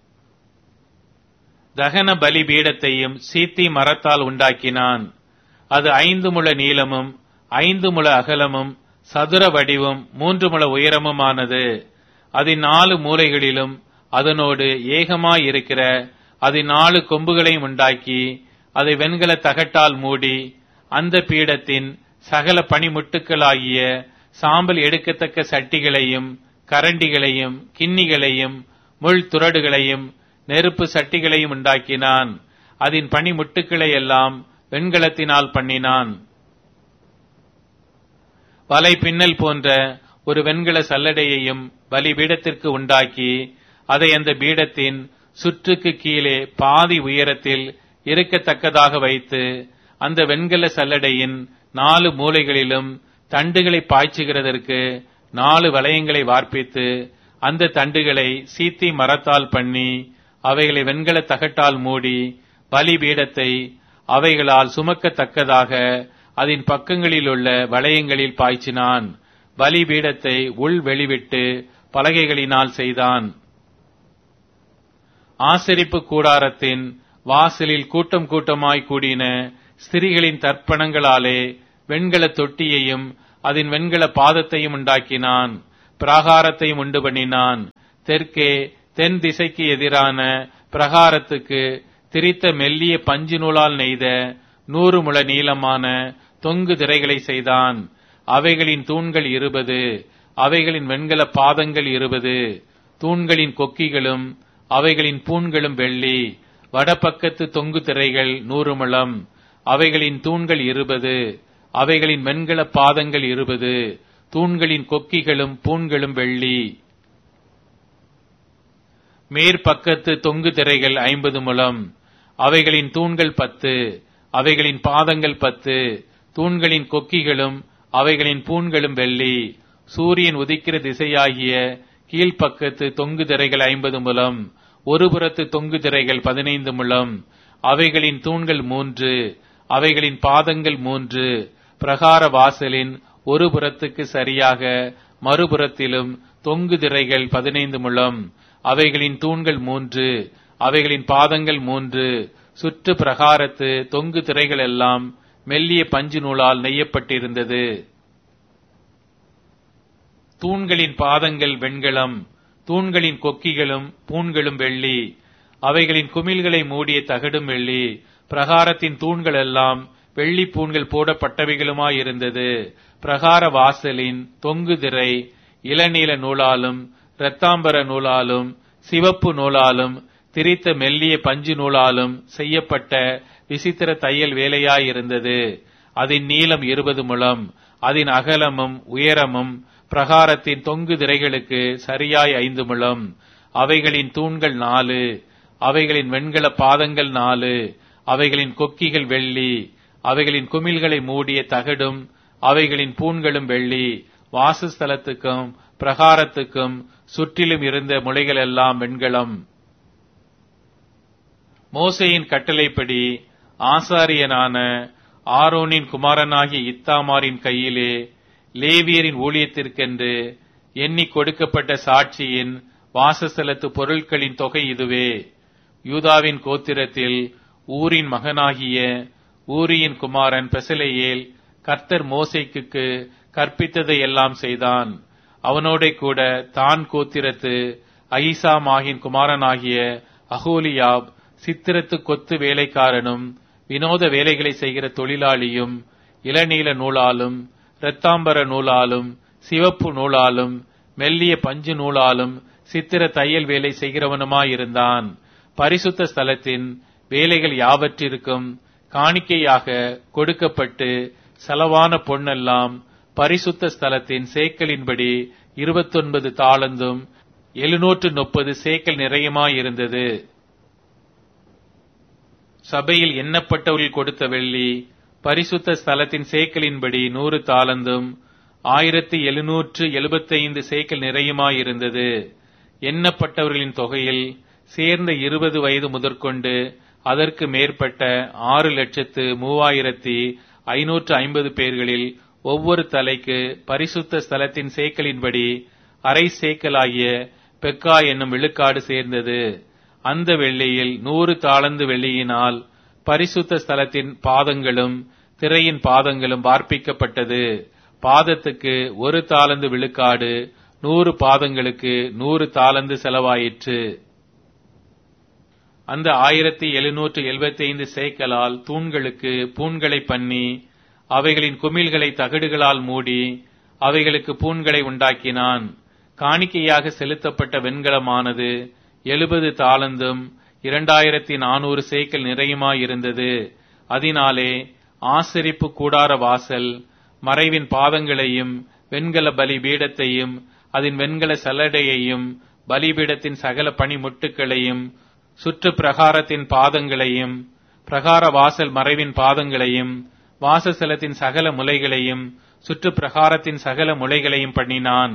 [SPEAKER 1] தகன பலி பீடத்தையும் சீத்தி மரத்தால் உண்டாக்கினான். அது ஐந்து முழ நீளமும் ஐந்து முழ அகலமும் சதுர வடிவும் மூன்று முழ உயரமுமானது. அதன் நாலு மூலைகளிலும் அதனோடு ஏகமாயிருக்கிற அதன் நாலு கொம்புகளையும் உண்டாக்கி அதை வெண்கல தகட்டால் மூடி அந்த பீடத்தின் சகல பனிமுட்டுக்களாகிய சாம்பல் எடுக்கத்தக்க சட்டிகளையும் கரண்டிகளையும் கிண்ணிகளையும் முள் துறடுகளையும் நெருப்பு சட்டிகளையும் உண்டாக்கினான். அதன் பனிமுட்டுக்களை எல்லாம் வெண்கலத்தினால் பண்ணினான். வலை பின்னல் போன்ற ஒரு வெண்கல சல்லடையையும் பலிபீடத்திற்கு உண்டாக்கி அதை அந்த பீடத்தின் சுற்றுக்கு கீழே பாதி உயரத்தில் இருக்கத்தக்கதாக வைத்து அந்த வெண்கல சல்லடையின் நாலு மூலைகளிலும் தண்டுகளை பாய்ச்சுகிறதற்கு நாலு வளையங்களை வார்ப்பித்து அந்த தண்டுகளை சீத்தி மரத்தால் பண்ணி அவைகளை வெண்கல தகட்டால் மூடி பலிபீடத்தை அவைகளால் சுமக்கத்தக்கதாக அதன் பக்கங்களில் உள்ள வளையங்களில் பாய்ச்சினான். பலிபீடத்தை உள் வெளிவிட்டு பலகைகளினால் செய்தான். ஆசரிப்பு கூடாரத்தின் வாசலில் கூட்டம் கூட்டமாய் கூடின ஸ்திரீகளின் தர்ப்பணங்களாலே வெண்கல தொட்டியையும் அதன் வெண்கல பாதத்தையும் உண்டாக்கினான். பிராகாரத்தையும் உண்டு பண்ணினான். தெற்கே தென் திசைக்கு எதிரான பிரகாரத்துக்கு திரித்த மெல்லிய பஞ்சு நூலால் நெய்த நூறு முழ நீளமான தொங்கு திரைகளை செய்தான். அவைகளின் தூண்கள் இருபது, அவைகளின் வெண்கல பாதங்கள் இருபது. தூண்களின் கொக்கிகளும் அவைகளின் பூண்களும் வெள்ளி. வடபக்கத்து தொங்கு திரைகள் நூறு முழம், அவைகளின் தூண்கள் இருபது, அவைகளின் வெண்கல பாதங்கள் இருபது. தூண்களின் கொக்கிகளும் பூண்களும் வெள்ளி. மேற்பக்கத்து தொங்கு திரைகள் ஐம்பது முழம், அவைகளின் தூண்கள் பத்து, அவைகளின் பாதங்கள் பத்து. தூண்களின் கொக்கிகளும் அவைகளின் பூண்களும் வெள்ளி. சூரியன் உதிக்கிற திசையாகிய கீழ்ப்பக்கத்து தொங்கு திரைகள் ஐம்பது முழம், ஒரு புறத்து தொங்கு திரைகள் பதினைந்து முழம், அவைகளின் தூண்கள் மூன்று, அவைகளின் பாதங்கள் மூன்று. பிரகார வாசலின் ஒரு புறத்துக்கு சரியாக மறுபுறத்திலும் தொங்கு திரைகள் பதினைந்து முழம், அவைகளின் தூண்கள் மூன்று, அவைகளின் பாதங்கள் மூன்று. சுற்று பிரகாரத்து தொங்கு திரைகள் எல்லாம் மெல்லிய பஞ்சு நூலால் நெய்யப்பட்டிருந்தது. தூண்களின் பாதங்கள் வெண்கலம், தூண்களின் கொக்கிகளும் பூண்களும் வெள்ளி, அவைகளின் குமிழ்களை மூடிய தகடும் வெள்ளி. பிரகாரத்தின் தூண்கள் எல்லாம் வெள்ளி பூண்கள் போடப்பட்டவைகளுமாயிருந்தது. பிரகார வாசலின் தொங்கு திரை இளநீல நூலாலும் இரத்தாம்பர நூலாலும் சிவப்பு நூலாலும் திரித்த மெல்லிய பஞ்சு நூலாலும் செய்யப்பட்ட விசித்திர தையல் வேலையாயிருந்தது. அதன் நீளம் இருபது முழம், அதன் அகலமும் உயரமும் பிரகாரத்தின் தொங்கு திரைகளுக்கு சரியாய் ஐந்து முழம். அவைகளின் தூண்கள் நாலு, அவைகளின் வெண்கல பாதங்கள் நாலு, அவைகளின் கொக்கிகள் வெள்ளி, அவைகளின் குமிழ்களை மூடிய தகடும் அவைகளின் பூண்களும் வெள்ளி. வாசஸ்தலத்துக்கும் பிரகாரத்துக்கும் சுற்றிலும் இருந்த முளைகள் எல்லாம் வெண்கலம். மோசேயின் கட்டளைப்படி ஆசாரியனான ஆரோனின் குமாரனாகிய இத்தாமாரின் கையிலே லேவியரின் ஊழியத்திற்கென்று எண்ணி கொடுக்கப்பட்ட சாட்சியின் வாசஸ்தலத்து பொருட்களின் தொகை இதுவே. யூதாவின் கோத்திரத்தில் ஊரின் மகனாகிய ஊரியின் குமாரன் பெசலெயேல் கர்த்தர் மோசேக்கு கற்பித்ததை எல்லாம் செய்தான். அவனோட கூட தான் கோத்திரத்து அகிசாமாகின் குமாரனாகிய அகோலியாப் சித்திரத்து கொத்து வேலைக்காரனும் வினோத வேலைகளை செய்கிற தொழிலாளியும் இளநீல நூலாலும் இரத்தாம்பர நூலாலும் சிவப்பு நூலாலும் மெல்லிய பஞ்சு நூலாலும் சித்திர தையல் வேலை செய்கிறவனுமாயிருந்தான். பரிசுத்த ஸ்தலத்தின் வேலைகள் யாவற்றிற்கும் காணிக்கையாக கொடுக்கப்பட்டு செலவான பொன்னெல்லாம் பரிசுத்த ஸ்தலத்தின் சேக்கலின்படி இருபத்தொன்பது தாளந்தும் எழுநூற்று முப்பது சேக்கல் நிறையமாயிருந்தது. சபையில் எண்ணப்பட்டவர்கள் கொடுத்த வெள்ளி பரிசுத்த ஸ்தலத்தின் சேக்கலின்படி நூறு தாளந்தும் ஆயிரத்தி எழுநூற்று எழுபத்தைந்து சேக்கல் நிறையமாயிருந்தது. எண்ணப்பட்டவர்களின் தொகையில் சேர்ந்த இருபது வயது முதற்கொண்டு அதற்கு மேற்பட்ட ஆறு லட்சத்து மூவாயிரத்தி ஐநூற்று ஐம்பது பேர்களில் ஒவ்வொரு தலைக்கு பரிசுத்த ஸ்தலத்தின் சேக்கலின்படி அரை சேக்கலாகிய பெக்கா என்னும் விழுக்காடு சேர்ந்தது. அந்த வெள்ளியில் நூறு தாளந்து வெள்ளியினால் பரிசுத்த ஸ்தலத்தின் பாதங்களும் திரையின் பாதங்களும் வார்ப்பிக்கப்பட்டது. பாதத்துக்கு ஒரு தாளந்து விழுக்காடு, நூறு பாதங்களுக்கு நூறு தாளந்து செலவாயிற்று. அந்த ஆயிரத்தி எழுநூற்று எழுபத்தி ஐந்து சேக்கலால் தூண்களுக்கு பூண்களை பண்ணி அவைகளின் குமிழ்களை தகடுகளால் மூடி அவைகளுக்கு பூண்களை உண்டாக்கினான். காணிக்கையாக செலுத்தப்பட்ட வெண்கலமானது எழுபது தாளந்தும் இரண்டாயிரத்தி நானூறு சேக்கல் நிறையுமாயிருந்தது. அதனாலே ஆசரிப்பு கூடார வாசல் மறைவின் பாதங்களையும் வெண்கல பலி பீடத்தையும் அதன் வெண்கல சல்லடையையும் பலிபீடத்தின் சகல பணிமுட்டுகளையும் சுற்று பிரகாரத்தின் பாதங்களையும் பிரகார வாசல் மறைவின் பாதங்களையும் வாசஸ்தலத்தின் சகல முலைகளையும் சுற்று பிரகாரத்தின் சகல முலைகளையும் பண்ணினான்.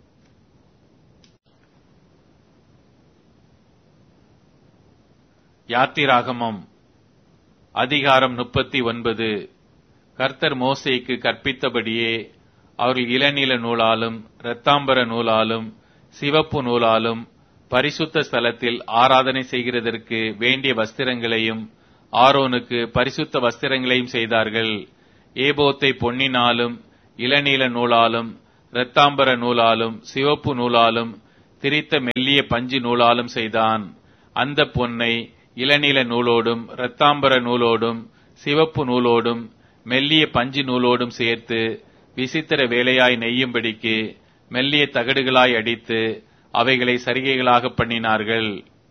[SPEAKER 1] யாத்திராகமம் அதிகாரம் முப்பத்தி ஒன்பது. கர்த்தர் மோசேக்கு கற்பித்தபடியே அவர்கள் இளநீல நூலாலும் இரத்தாம்பர நூலாலும் சிவப்பு நூலாலும் பரிசுத்த ஸ்தலத்தில் ஆராதனை செய்கிறதற்கு வேண்டிய வஸ்திரங்களையும் ஆரோனுக்கு பரிசுத்த வஸ்திரங்களையும் செய்தார்கள். ஏபோத்தை பொன்னினாலும் இளநீல நூலாலும் இரத்தாம்பர நூலாலும் சிவப்பு நூலாலும் திரித்த மெல்லிய பஞ்சு நூலாலும் செய்தான். அந்த பொன்னை இளநீல நூலோடும் இரத்தாம்பர நூலோடும் சிவப்பு நூலோடும் மெல்லிய பஞ்சு நூலோடும் சேர்த்து விசித்திர வேலையாய் நெய்யும்படிக்கு மெல்லிய தகடுகளாய் அடித்து அவைகளை சரிகைகளாக பண்ணினார்கள்.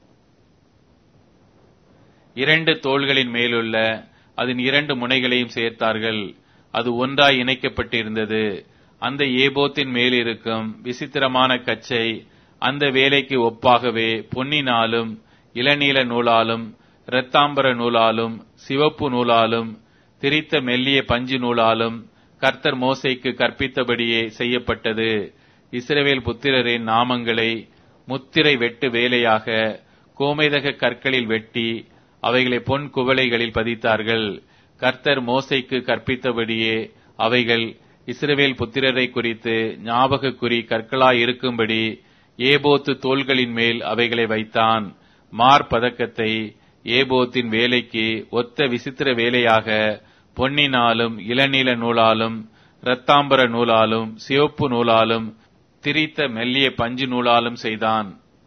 [SPEAKER 1] இரண்டு தோள்களின் மேலுள்ள அதன் இரண்டு முனைகளையும் சேர்த்தார்கள். அது ஒன்றாய் இணைக்கப்பட்டிருந்தது. அந்த ஏபோத்தின் மேலிருக்கும் விசித்திரமான கச்சை அந்த வேலைக்கு ஒப்பாகவே பொன்னினாலும் இளநீல நூலாலும் இரத்தாம்பர நூலாலும் சிவப்பு நூலாலும் திரித்த மெல்லிய பஞ்சு நூலாலும் கர்த்தர் மோசேக்கு கற்பித்தபடியே செய்யப்பட்டது. இஸ்ரவேல் புத்திரரின் நாமங்களை முத்திரை வெட்டு வேலையாக கோமேதக கற்களில் வெட்டி அவைகளை பொன் குவளைகளில் பதித்தார்கள். கர்த்தர் மோசேக்கு கற்பித்தபடியே அவைகள் இஸ்ரவேல் புத்திரரை குறித்து ஞாபக குறி கற்களாய் இருக்கும்படி ஏபோத்து தோள்களின் மேல் அவைகளை வைத்தான். மார்பதக்கத்தை ஏபோத்தின் வேலைக்கு ஒத்த விசித்திர வேலையாக பொன்னினாலும் இளநீல நூலாலும் இரத்தாம்பர நூலாலும் சிவப்பு நூலாலும் திரித்த மெல்லிய பஞ்சு நூலாலும் செய்தான்.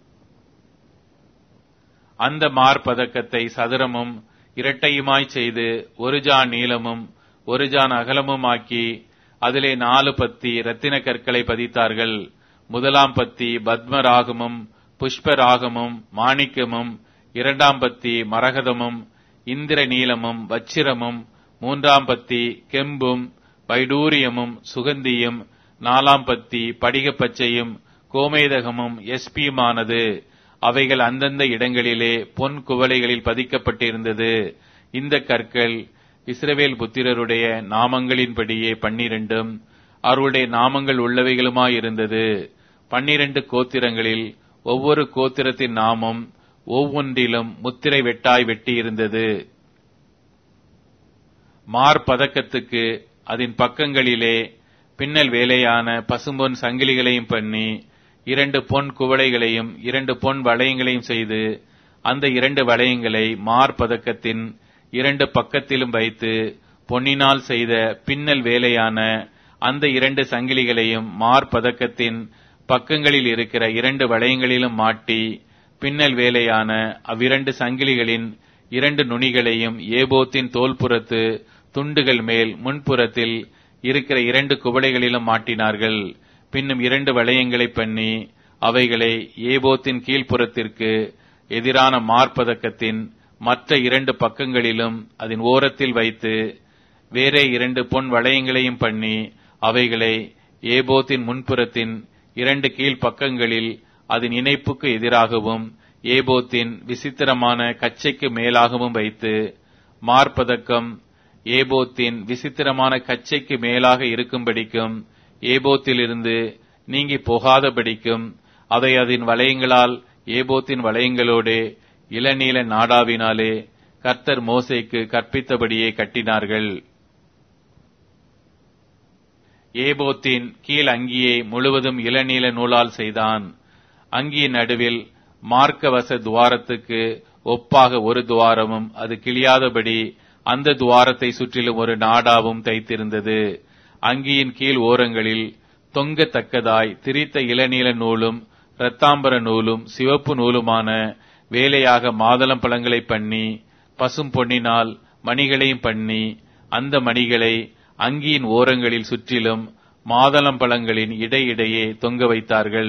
[SPEAKER 1] அந்த மார்பதக்கத்தை சதுரமும் இரட்டையுமாய் செய்து ஒரு ஜான் நீளமும் ஒரு ஜான் அகலமும் ஆக்கி அதிலே நாலு பத்தி இரத்தின கற்களை பதித்தார்கள். முதலாம் பத்தி பத்மராகமும் புஷ்பராகமும் மாணிக்கமும், இரண்டாம் பத்தி மரகதமும் இந்திர நீலமும் வச்சிரமும், மூன்றாம் பத்தி கெம்பும் வைடூரியமும் சுகந்தியும், நாலாம் பத்தி படிக பச்சையும் கோமேதகமும் எஸ்பியுமானது. அவைகள் அந்தந்த இடங்களிலே பொன் குவளைகளில் பதிக்கப்பட்டிருந்தது. இந்த கற்கள் இஸ்ரவேல் புத்திரருடைய நாமங்களின்படியே பன்னிரண்டும் அவர்களுடைய நாமங்கள் உள்ளவைகளுமாயிருந்தது. பன்னிரண்டு கோத்திரங்களில் ஒவ்வொரு கோத்திரத்தின் நாமம் ஒவ்வொன்றிலும் முத்திரை வெட்டாய் வெட்டியிருந்தது. மார்பதக்கத்துக்கு அதன் பக்கங்களிலே பின்னல் வேலையான பசும்பொன் சங்கிலிகளையும் பண்ணி இரண்டு பொன் குவளைகளையும் இரண்டு பொன் வளையங்களையும் செய்து அந்த இரண்டு வளையங்களை மார்பதக்கத்தின் இரண்டு பக்கத்திலும் வைத்து பொன்னினால் செய்த பின்னல் வேலையான அந்த இரண்டு சங்கிலிகளையும் மார்பதக்கத்தின் பக்கங்களில் இருக்கிற இரண்டு வளையங்களிலும் மாட்டி பின்னல் வேலையான அவ்விரண்டு சங்கிலிகளின் இரண்டு நுனிகளையும் ஏபோத்தின் தோல்புறத்து துண்டுகள் மேல் முன்புறத்தில் இருக்கிற இரண்டு குவளைகளிலும் மாட்டினார்கள். பின்னும் இரண்டு வளையங்களை பண்ணி அவைகளை ஏபோத்தின் கீழ்ப்புறத்திற்கு எதிரான மார்பதக்கத்தின் மற்ற இரண்டு பக்கங்களிலும் அதன் ஓரத்தில் வைத்து வேறே இரண்டு பொன் வளையங்களையும் பண்ணி அவைகளை ஏபோத்தின் முன்புறத்தின் இரண்டு கீழ் பக்கங்களில் அதன் இணைப்புக்கு எதிராகவும் ஏபோத்தின் விசித்திரமான கச்சைக்கு மேலாகவும் வைத்து மார்பதக்கம் ஏபோத்தின் விசித்திரமான கச்சைக்கு மேலாக இருக்கும்படிக்கும் ஏபோத்திலிருந்து நீங்கி போகாதபடிக்கும் அதை அதன் வளையங்களால் ஏபோத்தின் வளையங்களோடு இளநீல நாடாவினாலே கர்த்தர் மோசேக்கு கற்பித்தபடியே கட்டினார்கள். ஏபோத்தின் கீழ் அங்கியை முழுவதும் இளநீல நூலால் செய்தான். அங்கியின் நடுவில் மார்க்கவச துவாரத்துக்கு ஒப்பாக ஒரு துவாரமும் அது கிழியாதபடி அந்த துவாரத்தை சுற்றிலும் ஒரு நாடாவும் தைத்திருந்தது. அங்கியின் கீழ் ஓரங்களில் தொங்கத்தக்கதாய் திரித்த இளநீல நூலும் இரத்தாம்பர நூலும் சிவப்பு நூலுமான வேலையாக மாதளம் பழங்களை பண்ணி பசும் பொன்னினால் மணிகளையும் பண்ணி அந்த மணிகளை அங்கியின் ஓரங்களில் சுற்றிலும் மாதளம் பழங்களின் இடையிடையே தொங்க வைத்தார்கள்.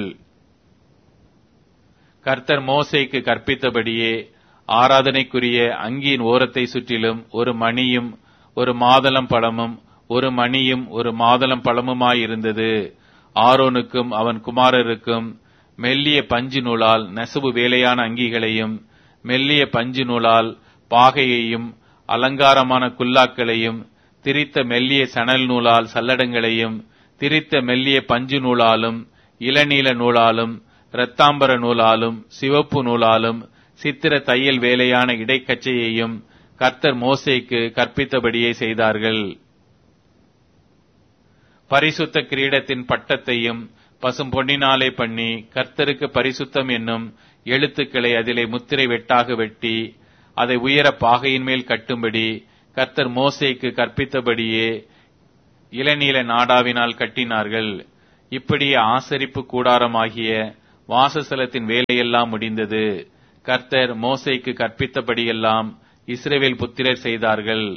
[SPEAKER 1] கர்த்தர் மோசேக்கு கற்பித்தபடியே ஆராதனைக்குரிய அங்கியின் ஓரத்தை சுற்றிலும் ஒரு மணியும் ஒரு மாதளம் பழமும் ஒரு மணியும் ஒரு மாதளம் பழமுமாயிருந்தது. ஆரோனுக்கும் அவன் குமாரருக்கும் மெல்லிய பஞ்சு நூலால் நெசவு வேலையான அங்கிகளையும் மெல்லிய பஞ்சு நூலால் பாகையையும் அலங்காரமான குல்லாக்களையும் திரித்த மெல்லிய சணல் நூலால் சல்லடங்களையும் திரித்த மெல்லிய பஞ்சு நூலாலும் இளநீல நூலாலும் இரத்தாம்பர நூலாலும் சிவப்பு நூலாலும் சித்திர தையல் வேலையான இடைக்கச்சையையும் கர்த்தர் மோசேக்கு கற்பித்தபடியே செய்தார்கள். பரிசுத்த கிரீடத்தின் பட்டத்தையும் பசும் பொன்னினாலே பண்ணி கர்த்தருக்கு பரிசுத்தம் என்னும் எழுத்துக்களை அதிலே முத்திரை வெட்டாக வெட்டி அதை உயர பாகையின் மேல் கட்டும்படி கர்த்தர் மோசேக்கு கற்பித்தபடியே இளநீல நாடாவினால் கட்டினார்கள். இப்படி ஆசரிப்பு கூடாரமாகிய வாசஸ்தலத்தின் வேலையெல்லாம் முடிந்தது. கர்த்தர் மோசேக்கு கற்பித்தபடியெல்லாம் இஸ்ரவேல் புத்திரர் செய்தார்கள்.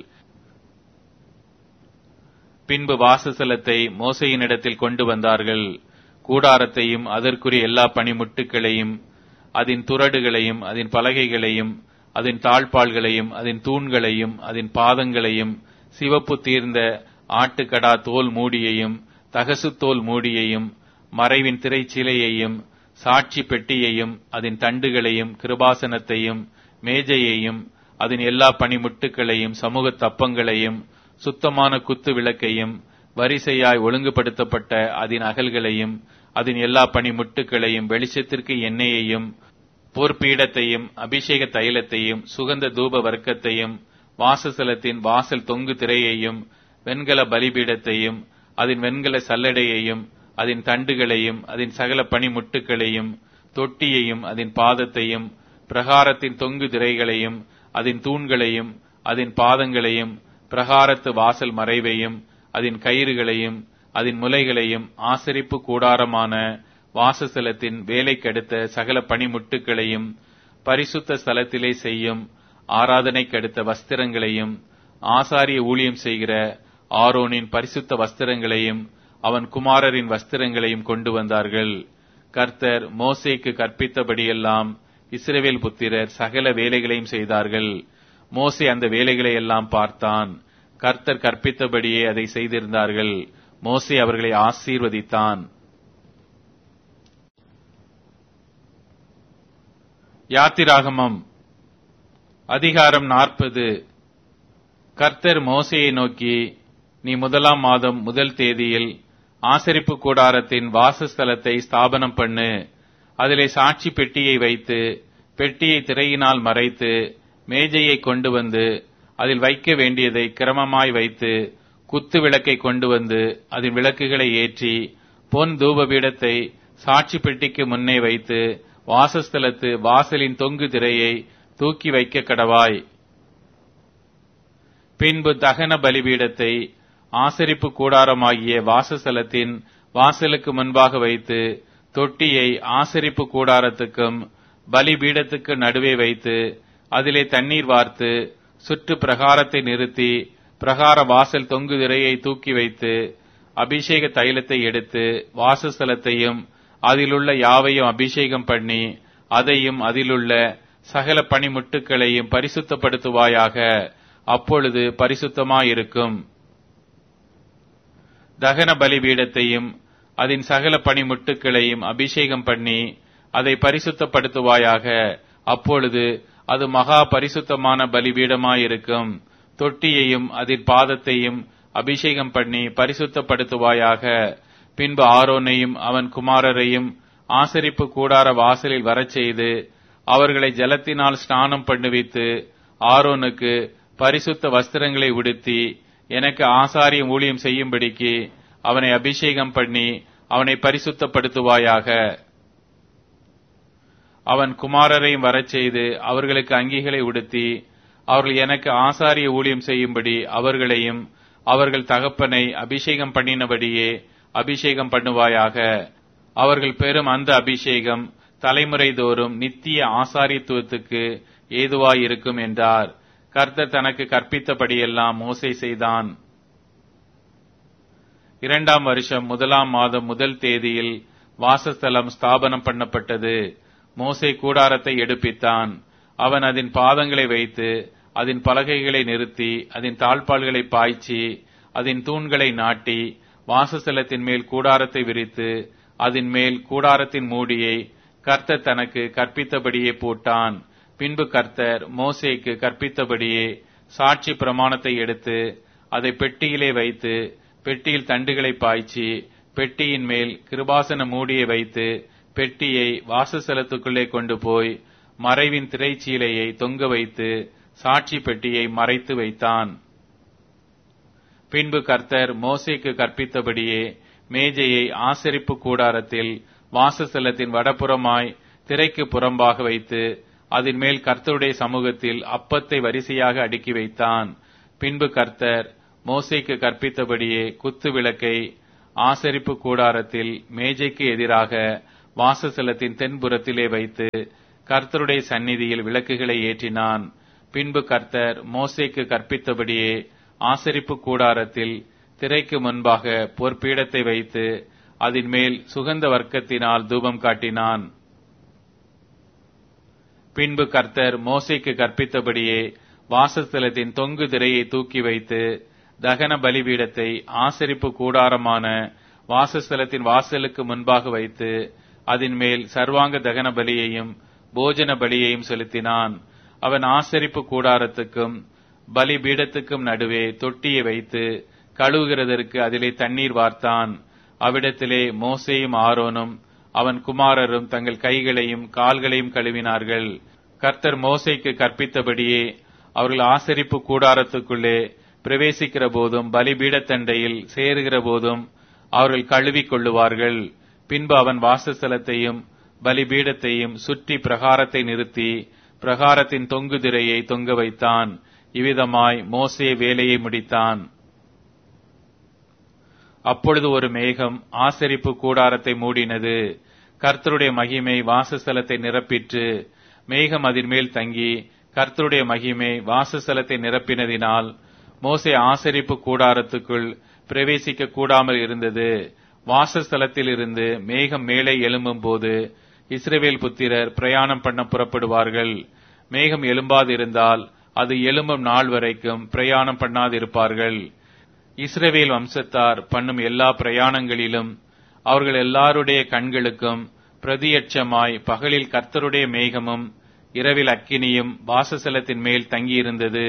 [SPEAKER 1] பின்பு வாசஸ்தலத்தை மோசேயினிடத்தில் கொண்டு வந்தார்கள். கூடாரத்தையும் அதற்குரிய எல்லா பணிமுட்டுகளையும் அதன் துறடுகளையும் அதன் பலகைகளையும் அதன் தாழ்பாள்களையும் அதன் தூண்களையும் அதன் பாதங்களையும் சிவப்பு தீர்ந்த ஆட்டுக்கடா தோல் மூடியையும் தகசு தோல் மூடியையும் மறைவின் திரைச்சிலையையும் சாட்சி பெட்டியையும் அதன் தண்டுகளையும் கிருபாசனத்தையும் மேஜையையும் அதன் எல்லா பணிமுட்டுகளையும் சமூக தப்பங்களையும் சுத்தமான குத்து விளக்கையும் வரிசையாய் ஒழுங்குபடுத்தப்பட்ட அதன் அகல்களையும் அதன் எல்லா பணிமுட்டுகளையும் வெளிச்சத்திற்கு எண்ணெயையும் போர்ப்பீடத்தையும் அபிஷேக தைலத்தையும் சுகந்த தூப வர்க்கத்தையும் வாசஸ்தலத்தின் வாசல் தொங்கு திரையையும் வெண்கல பலிபீடத்தையும் அதன் வெண்கல சல்லடையையும் அதன் தண்டுகளையும் அதன் சகல பணிமுட்டுகளையும் தொட்டியையும் அதன் பாதத்தையும் பிரகாரத்தின் தொங்கு திரைகளையும் அதன் தூண்களையும் அதன் பாதங்களையும் பிரகாரத்து வாசல் மறைவையும் அதன் கயிறுகளையும் அதன் முலைகளையும் ஆசரிப்பு கூடாரமான வாசஸ்தலத்தின் வேலைக்கடுத்த சகல பணிமுட்டுகளையும் பரிசுத்த ஸ்தலத்திலே செய்யும் ஆராதனைக்கடுத்த வஸ்திரங்களையும் ஆசாரிய ஊழியம் செய்கிற ஆரோனின் பரிசுத்த வஸ்திரங்களையும் அவன் குமாரரின் வஸ்திரங்களையும் கொண்டு வந்தார்கள். கர்த்தர் மோசேக்கு கற்பித்தபடியெல்லாம் இஸ்ரவேல் புத்திரர் சகல வேலைகளையும் செய்தார்கள். மோசே அந்த வேலைகளை எல்லாம் பார்த்தான். கர்த்தர் கற்பித்தபடியே அதை செய்திருந்தார்கள். மோசே அவர்களை ஆசீர்வதித்தான். யாத்திராகமம் அதிகாரம் நாற்பது. கர்த்தர் மோசேயை நோக்கி, நீ முதலாம் மாதம் முதல் தேதியில் ஆசரிப்பு கூடாரத்தின் வாசஸ்தலத்தை ஸ்தாபனம் பண்ணு. அதிலே சாட்சி பெட்டியை வைத்து பெட்டியை திரையினால் மறைத்து மேஜையை கொண்டு வந்து அதில் வைக்க வேண்டியதை கிரமமாய் வைத்து குத்து விளக்கை கொண்டு வந்து அதன் விளக்குகளை ஏற்றி பொன் தூபபீடத்தை சாட்சி பெட்டிக்கு முன்னே வைத்து வாசஸ்தலத்து வாசலின் தொங்கு திரையை தூக்கி வைக்க கடவாய். பின்பு தகன பலிபீடத்தை ஆசரிப்பு கூடாரமாகிய வாசஸ்தலத்தின் வாசலுக்கு முன்பாக வைத்து தொட்டியை ஆசரிப்பு கூடாரத்துக்கும் பலிபீடத்துக்கு நடுவே வைத்து அதிலே தண்ணீர் வார்த்து சுற்று பிரகாரத்தை நிறுத்தி பிரகார வாசல் தொங்கு திரையை தூக்கி வைத்து அபிஷேக தைலத்தை எடுத்து வாசஸ்தலத்தையும் அதிலுள்ள யாவையும் அபிஷேகம் பண்ணி அதையும் அதிலுள்ள சகல பணிமுட்டுகளையும் பரிசுத்தப்படுத்துவாயாக. அப்பொழுது பரிசுத்தமாயிருக்கும். தகன பலிபீடத்தையும் அதன் சகல பணிமுட்டுகளையும் அபிஷேகம் பண்ணி அதை பரிசுத்தப்படுத்துவாயாக. அப்பொழுது அது மகா பரிசுத்தமான பலிபீடமாயிருக்கும். தொட்டியையும் அதன் பாதத்தையும் அபிஷேகம் பண்ணி பரிசுத்தப்படுத்துவாயாக. பின்பு ஆரோனையும் அவன் குமாரரையும் ஆசரிப்பு கூடார வாசலில் வரச் செய்து அவர்களை ஜலத்தினால் ஸ்நானம் பண்ணுவித்து ஆரோனுக்கு பரிசுத்த வஸ்திரங்களை உடுத்தி எனக்கு ஆசாரியம் ஊழியம் செய்யும்படிக்கு அவனை அபிஷேகம் பண்ணி அவனை பரிசுத்தப்படுத்துவாயாக. அவன் குமாரரையும் வரச் செய்து அவர்களுக்கு அங்கிகளை உடுத்தி அவர்கள் எனக்கு ஆசாரிய ஊழியம் செய்யும்படி அவர்களையும் அவர்கள் தகப்பனை அபிஷேகம் பண்ணினபடியே அபிஷேகம் பண்ணுவாயாக. அவர்கள் பெறும் அந்த அபிஷேகம் தலைமுறை தோறும் நித்திய ஆசாரியத்துவத்துக்கு ஏதுவாயிருக்கும் என்றார். கர்த்தர் தனக்கு கற்பித்தபடியெல்லாம் மோசே செய்தான். இரண்டாம் வருஷம் முதலாம் மாதம் முதல் தேதியில் வாசஸ்தலம் ஸ்தாபனம் பண்ணப்பட்டது. மோசே கூடாரத்தை எடுப்பித்தான். அவன் அதன் பாதங்களை வைத்து அதன் பலகைகளை நிறுத்தி அதன் தாழ்பாள்களை பாய்ச்சி அதன் தூண்களை நாட்டி வாசஸ்தலத்தின் மேல் கூடாரத்தை விரித்து அதன் மேல் கூடாரத்தின் மூடியை கர்த்தர் தனக்கு கற்பித்தபடியே போட்டான். பின்பு கர்த்தர் மோசேக்கு கற்பித்தபடியே சாட்சி பிரமாணத்தை எடுத்து அதை பெட்டியிலே வைத்து பெட்டியில் தண்டுகளை பாய்ச்சி பெட்டியின் மேல் கிருபாசன மூடியை வைத்து பெட்டியை வாசஸ்தலத்துக்குள்ளே கொண்டு போய் மறைவின் திரைச்சீலையை தொங்க வைத்து சாட்சி பெட்டியை மறைத்து வைத்தான். பின்பு கர்த்தர் மோசேக்கு கற்பித்தபடியே மேஜையை ஆசரிப்பு கூடாரத்தில் வாசஸ்தலத்தின் வடபுறமாய் திரைக்கு புறம்பாக வைத்து அதன் மேல் கர்த்தருடைய சமூகத்தில் அப்பத்தை வரிசையாக அடுக்கி வைத்தான். பின்பு கர்த்தர் மோசேக்கு கற்பித்தபடியே குத்து விளக்கை ஆசரிப்பு கூடாரத்தில் மேஜைக்கு எதிராக வாசஸ்தலத்தின் தென்புறத்திலே வைத்து கர்த்தருடைய சந்நிதியில் விளக்குகளை ஏற்றினான். பின்பு கர்த்தர் மோசேக்கு கற்பித்தபடியே ஆசரிப்பு கூடாரத்தில் திரைக்கு முன்பாக பொற்பீடத்தை வைத்து அதன் மேல் சுகந்த வர்க்கத்தினால் தூபம் காட்டினான். பின்பு கர்த்தர் மோசேக்கு கற்பித்தபடியே வாசஸ்தலத்தின் தொங்கு திரையை தூக்கி வைத்து தகன பலிபீடத்தை ஆசரிப்பு கூடாரமான வாசஸ்தலத்தின் வாசலுக்கு முன்பாக வைத்து அதன் மேல் சர்வாங்க தகன பலியையும் போஜன பலியையும் செலுத்தினான். அவன் ஆசரிப்பு கூடாரத்துக்கும் பலிபீடத்துக்கும் நடுவே தொட்டியை வைத்து கழுவுகிறதற்கு அதிலே தண்ணீர் வார்த்தான். அவ்விடத்திலே மோசேயும் ஆரோனும் அவன் குமாரரும் தங்கள் கைகளையும் கால்களையும் கழுவினார்கள். கர்த்தர் மோசேக்கு கற்பித்தபடியே அவர்கள் ஆசரிப்பு கூடாரத்துக்குள்ளே பிரவேசிக்கிற போதும் பலிபீடத்தண்டையில் சேருகிற போதும் அவர்கள் கழுவிக் கொள்ளுவார்கள். பின்பு அவன் வாசஸ்தலத்தையும் பலிபீடத்தையும் சுற்றி பிரகாரத்தை நிறுத்தி பிரகாரத்தின் தொங்கு திரையை தொங்க வைத்தான். இவ்விதமாய் மோசே வேலையை முடித்தான். அப்பொழுது ஒரு மேகம் ஆசரிப்பு கூடாரத்தை மூடினது. கர்த்தருடைய மகிமை வாசஸ்தலத்தை நிரப்பிற்று. மேகம் அதன் மேல் தங்கி கர்த்தருடைய மகிமை வாசஸ்தலத்தை நிரப்பினதினால் மோசே ஆசரிப்பு கூடாரத்துக்குள் பிரவேசிக்க கூடாமல் இருந்தது. வாசஸ்தலத்தில் இருந்து மேகம் மேலே எழும்பும் போது இஸ்ரவேல் புத்திரர் பிரயாணம் பண்ண புறப்படுவார்கள். மேகம் எழும்பாதிருந்தால் அது எழும்பும் நாள் வரைக்கும் பிரயாணம் பண்ணாதிருப்பார்கள். இஸ்ரவேல் வம்சத்தார் பண்ணும் எல்லா பிரயாணங்களிலும் அவர்கள் எல்லாருடைய கண்களுக்கும் பிரதியட்சமாய் பகலில் கர்த்தருடைய மேகமும் இரவில் அக்கினியும் வாசஸ்தலத்தின் மேல் தங்கியிருந்தது.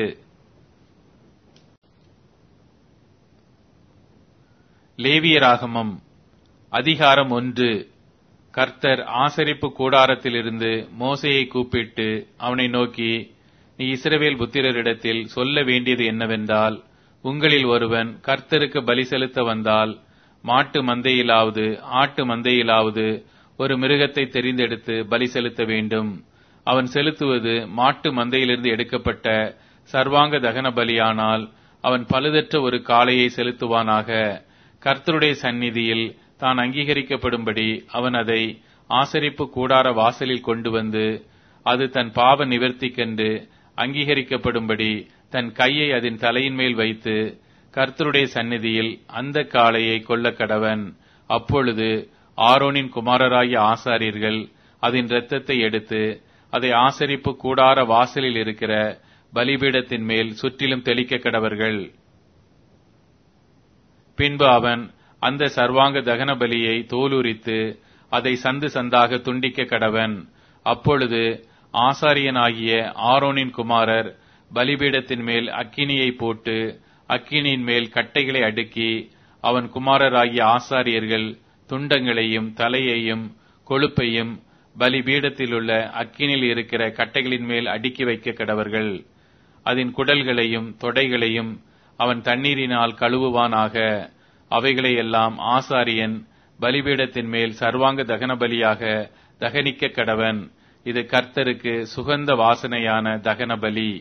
[SPEAKER 1] லேவியராகமம் அதிகாரம் ஒன்று. கர்த்தர் ஆசரிப்பு கூடாரத்திலிருந்து மோசேயை கூப்பிட்டு அவனை நோக்கி, நீ இஸ்ரவேல் புத்திரரிடத்தில் சொல்ல வேண்டியது என்னவென்றால், உங்களில் ஒருவன் கர்த்தருக்கு பலி செலுத்த வந்தால் மாட்டு மந்தையிலாவது ஆட்டு மந்தையிலாவது ஒரு மிருகத்தை தெரிந்தெடுத்து பலி செலுத்த வேண்டும். அவன் செலுத்துவது மாட்டு மந்தையிலிருந்து எடுக்கப்பட்ட சர்வாங்க தகன பலியானால் அவன் பழுதற்ற ஒரு காளையை செலுத்துவானாக. கர்த்தருடைய சந்நிதியில் தான் அங்கீகரிக்கப்படும்படி அவன் அதை ஆசரிப்பு கூடார வாசலில் கொண்டு வந்து அது தன் பாவ நிவர்த்திக்கென்று அங்கீகரிக்கப்படும்படி தன் கையை அதன் தலையின் மேல் வைத்து கர்த்தருடைய சந்நிதியில் அந்த காளையை கொல்ல கடவன். அப்பொழுது ஆரோனின் குமாரராகிய ஆசாரியர்கள் அதன் இரத்தத்தை எடுத்து அதை ஆசரிப்பு கூடார வாசலில் இருக்கிற பலிபீடத்தின் மேல் சுற்றிலும் தெளிக்க கடவர்கள். பின்பு அவன் அந்த சர்வாங்க தகன பலியை தோலுரித்து அதை சந்து சந்தாக துண்டிக்க கடவன். அப்பொழுது ஆசாரியனாகிய ஆரோனின் குமாரர் பலிபீடத்தின் மேல் அக்கினியை போட்டு அக்கினியின் மேல் கட்டைகளை அடுக்கி அவன் குமாரராகிய ஆசாரியர்கள் துண்டங்களையும் தலையையும் கொழுப்பையும் பலிபீடத்தில் உள்ள அக்கினியில் இருக்கிற கட்டைகளின் மேல் அடுக்கி வைக்க கடவர்கள். அதன் குடல்களையும் தொடைகளையும் அவன் தண்ணீரினால் கழுவுவானாக. அவைகளை எல்லாம் ஆசாரியன் பலிபீடத்தின் மேல் சர்வாங்க தகன பலியாக தகனிக்க கடவன். இது கர்த்தருக்கு சுகந்த வாசனையான தகன பலி.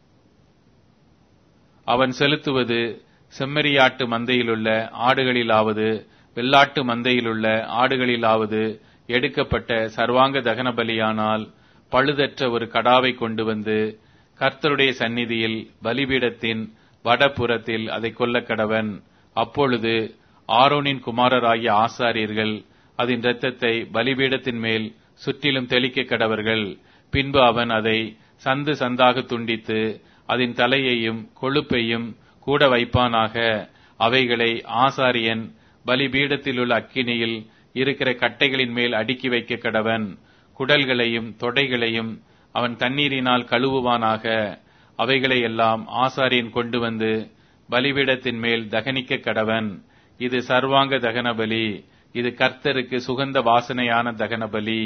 [SPEAKER 1] அவன் செலுத்துவது செம்மறியாட்டு மந்தையிலுள்ள ஆடுகளிலாவது வெள்ளாட்டு மந்தையிலுள்ள ஆடுகளிலாவது எடுக்கப்பட்ட சர்வாங்க தகன பலியானால் பழுதற்ற ஒரு கடாவை கொண்டு வந்து கர்த்தருடைய சந்நிதியில் பலிபீடத்தின் வடபுறத்தில் அதை கொல்ல கடவன். அப்பொழுது ஆரோனின் குமாரராகிய ஆசாரியர்கள் அதன் இரத்தத்தை பலிபீடத்தின் மேல் சுற்றிலும் தெளிக்க கடவர்கள். பின்பு அவன் அதை சந்து சந்தாக துண்டித்து அதன் தலையையும் கொழுப்பையும் கூட வைப்பானாக. அவைகளை ஆசாரியன் பலிபீடத்தில் உள்ள அக்கினியில் இருக்கிற கட்டைகளின் மேல் அடுக்கி வைக்க கடவன். குடல்களையும் தொடைகளையும் அவன் தண்ணீரினால் கழுவுவானாக. அவைகளை எல்லாம் ஆசாரியன் கொண்டு வந்து பலிபீடத்தின் மேல் தகனிக்க கடவன். இது சர்வாங்க தகன பலி. இது கர்த்தருக்கு சுகந்த வாசனையான தகன பலி.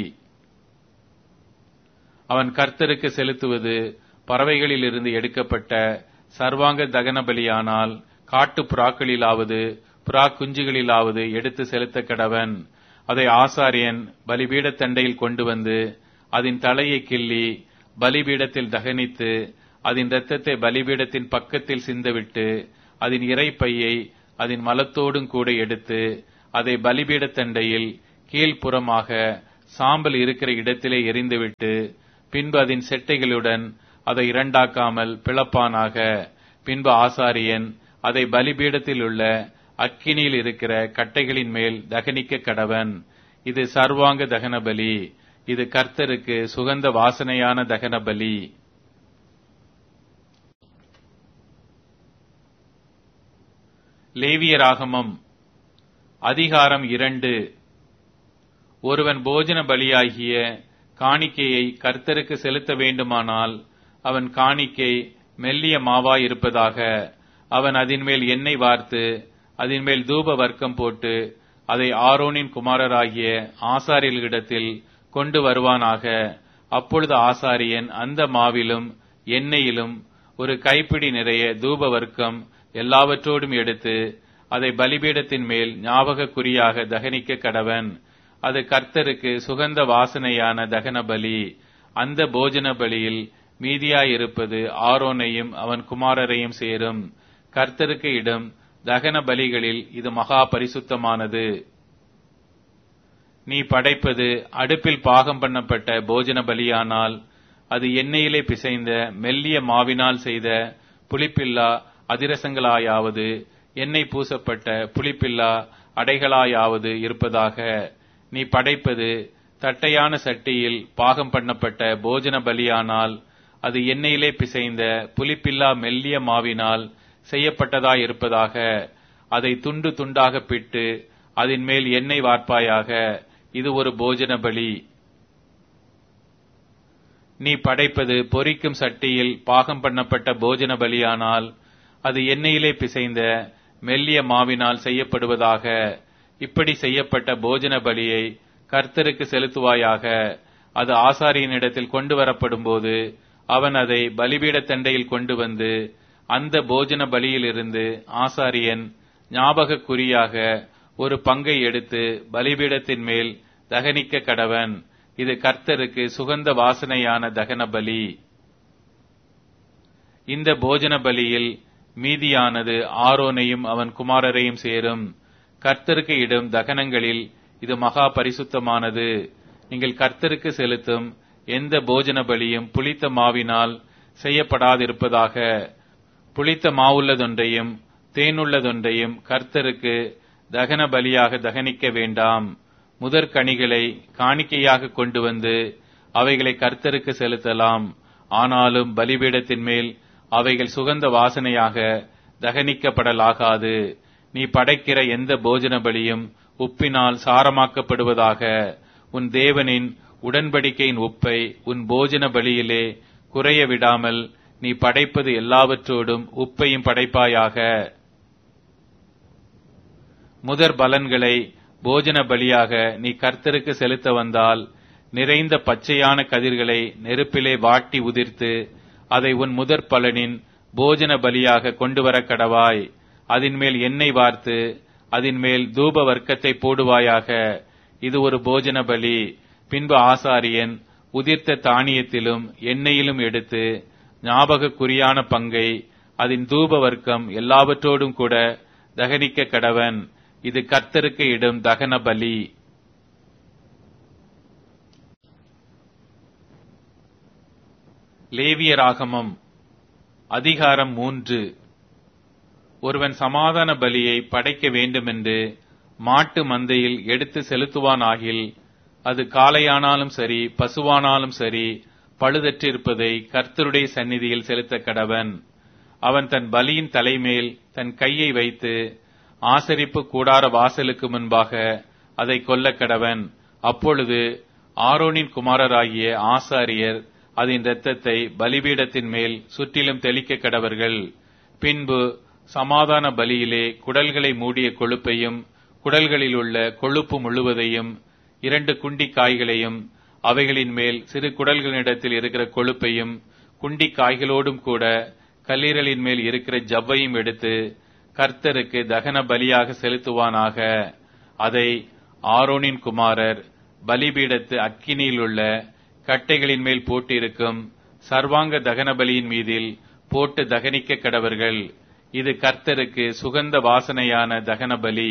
[SPEAKER 1] அவன் கர்த்தருக்கு செலுத்துவது பறவைகளிலிருந்து எடுக்கப்பட்ட சர்வாங்க தகன பலியானால் காட்டு புறாக்களிலாவது புறா குஞ்சுகளிலாவது எடுத்து செலுத்த கடவன். அதை ஆசாரியன் பலிபீடத்தண்டையில் கொண்டு வந்து அதன் தலையை கிள்ளி பலிபீடத்தில் தகனித்து அதன் இரத்தத்தை பலிபீடத்தின் பக்கத்தில் சிந்தவிட்டு அதன் இறைப்பையை அதன் மலத்தோடும் கூட எடுத்து அதை பலிபீடத்தண்டையில் கீழ்ப்புறமாக சாம்பல் இருக்கிற இடத்திலே எரிந்துவிட்டு பின்பு அதன் செட்டைகளுடன் அதை இரண்டாக்காமல் பிளப்பானாக. பின்பு ஆசாரியன் அதை பலிபீடத்தில் உள்ள அக்கினியில் இருக்கிற கட்டைகளின் மேல் தகனிக்க கடவன். இது சர்வாங்க தகன பலி. இது கர்த்தருக்கு சுகந்த வாசனையான தகன பலி. லேவியராகமம் அதிகாரம் இரண்டு. ஒருவன் போஜன பலியாகிய காணிக்கையை கர்த்தருக்கு செலுத்த வேண்டுமானால் அவன் காணிக்கை மெல்லிய மாவாய் இருப்பதாக. அவன் அதின்மேல் எண்ணெய் வார்த்து அதின்மேல் தூப வர்க்கம் போட்டு அதை ஆரோனின் குமாரராகிய ஆசாரியர்களிடத்தில் கொண்டு வருவானாக. அப்பொழுது ஆசாரியன் அந்த மாவிலும் எண்ணெயிலும் ஒரு கைப்பிடி நிறைய தூப வர்க்கம் எல்லாவற்றோடும் எடுத்து அதை பலிபீடத்தின் மேல் ஞாபக குறியாக தகனிக்க கடவன். அது கர்த்தருக்கு சுகந்த வாசனையான தகன பலி. அந்த போஜன பலியில் மீதியாயிருப்பது ஆரோனையும் அவன் குமாரரையும் சேரும். கர்த்தருக்கு இடும் தகன பலிகளில் இது மகா பரிசுத்தமானது. நீ படைப்பது அடுப்பில் பாகம் பண்ணப்பட்ட போஜன பலியானால் அது எண்ணெயிலே பிசைந்த மெல்லிய மாவினால் செய்த புளிப்பில்லா அதிரசங்களாயாவது எண்ணெய் பூசப்பட்ட புளிப்பில்லா அடைகளாயாவது இருப்பதாக. நீ படைப்பது தட்டையான சட்டியில் பாகம் பண்ணப்பட்ட போஜன பலியானால் அது எண்ணெயிலே பிசைந்த புளிப்பில்லா மெல்லிய மாவினால் செய்யப்பட்டதாயிருப்பதாக. அதை துண்டு துண்டாக பிட்டு அதன் மேல் எண்ணெய் வார்ப்பாயாக. இது ஒரு போஜன பலி. நீ படைப்பது பொரிக்கும் சட்டியில் பாகம் பண்ணப்பட்ட போஜன பலியானால் அது எண்ணெயிலே பிசைந்த மெல்லிய மாவினால் செய்யப்படுவதாக. இப்படி செய்யப்பட்ட போஜன பலியை கர்த்தருக்கு செலுத்துவாயாக. அது ஆசாரியனிடத்தில் கொண்டு வரப்படும் போது அவன் அதை பலிபீடத்தண்டையில் கொண்டு வந்து அந்த போஜன பலியிலிருந்து ஆசாரியன் ஞாபக குறியாக ஒரு பங்கை எடுத்து பலிபீடத்தின் மேல் தகனிக்க கடவன். இது கர்த்தருக்கு சுகந்த வாசனையான தகன பலி. இந்த போஜன பலியில் மீதியானது ஆரோனையும் அவன் குமாரரையும் சேரும். கர்த்தருக்கு இடும் தகனங்களில் இது மகா பரிசுத்தமானது. நீங்கள் கர்த்தருக்கு செலுத்தும் எந்த போஜன பலியும் புளித்த மாவினால் செய்யப்படாதிருப்பதாக. புளித்த மாவுள்ளதொன்றையும் தேனுள்ளதொன்றையும் கர்த்தருக்கு தகன பலியாக தகனிக்க வேண்டாம். முதற்கனிகளை காணிக்கையாக கொண்டு வந்து அவைகளை கர்த்தருக்கு செலுத்தலாம். ஆனாலும் பலிபீடத்தின் மேல் அவைகள் சுகந்த வாசனையாக தகனிக்கப்படலாகாது. நீ படைக்கிற எந்த போஜன பலியும் உப்பினால் சாரமாக்கப்படுவதாக. உன் தேவனின் உடன்படிக்கையின் உப்பை உன் போஜன பலியிலே குறைய விடாமல் நீ படைப்பது எல்லாவற்றோடும் உப்பையும் படைப்பாயாக. முதற் பலன்களை போஜன பலியாக நீ கர்த்தருக்கு செலுத்த வந்தால் நிறைந்த பச்சையான கதிர்களை நெருப்பிலே வாட்டி உதிர்த்து அதை உன் முதற் பலனின் போஜன பலியாக கொண்டு வர கடவாய். அதன் மேல் எண்ணெய் வார்த்து அதன் மேல் தூப வர்க்கத்தை போடுவாயாக. இது ஒரு போஜன பலி. பின்பு ஆசாரியன் உதிர்த்த தானியத்திலும் எண்ணெயிலும் எடுத்து ஞாபக குறியான பங்கை அதன் தூப வர்க்கம் எல்லாவற்றோடும் கூட தகனிக்க கடவன். இது கர்த்தருக்கு இடும் தகன பலி. லேவியராகமம் அதிகாரம் மூன்று. ஒருவன் சமாதான பலியை படைக்க வேண்டுமென்று மாட்டு மந்தையில் எடுத்து செலுத்துவானாகில் அது காளையானாலும் சரி பசுவானாலும் சரி பழுதற்றிருப்பதை கர்த்தருடைய சந்நிதியில் செலுத்த கடவன். அவன் தன் பலியின் தலைமேல் தன் கையை வைத்து ஆசரிப்பு கூடார வாசலுக்கு முன்பாக அதை கொல்ல கடவன். அப்பொழுது ஆரோனின் குமாரராகிய ஆசாரியர் அதன் இரத்தத்தை பலிபீடத்தின் மேல் சுற்றிலும் தெளிக்க கடவர்கள். பின்பு சமாதான பலியிலே குடல்களை மூடிய கொழுப்பையும் குடல்களில் உள்ள கொழுப்பு முழுவதையும் இரண்டு குண்டி காய்களையும் அவைகளின் மேல் சிறு குடல்களிடத்தில் இருக்கிற கொழுப்பையும் குண்டி காய்களோடும் கூட கல்லீரலின் மேல் இருக்கிற ஜவ்வையும் எடுத்து கர்த்தருக்கு தகன பலியாக செலுத்துவானாக. அதை ஆரோனின் குமாரர் பலிபீடத்து அக்கினியில் உள்ள கட்டைகளின் மேல் போட்டிருக்கும் சர்வாங்க தகன பலியின் மீதில் போட்டு தகனிக்க கடவர்கள். இது கர்த்தருக்கு சுகந்த வாசனையான தகன பலி.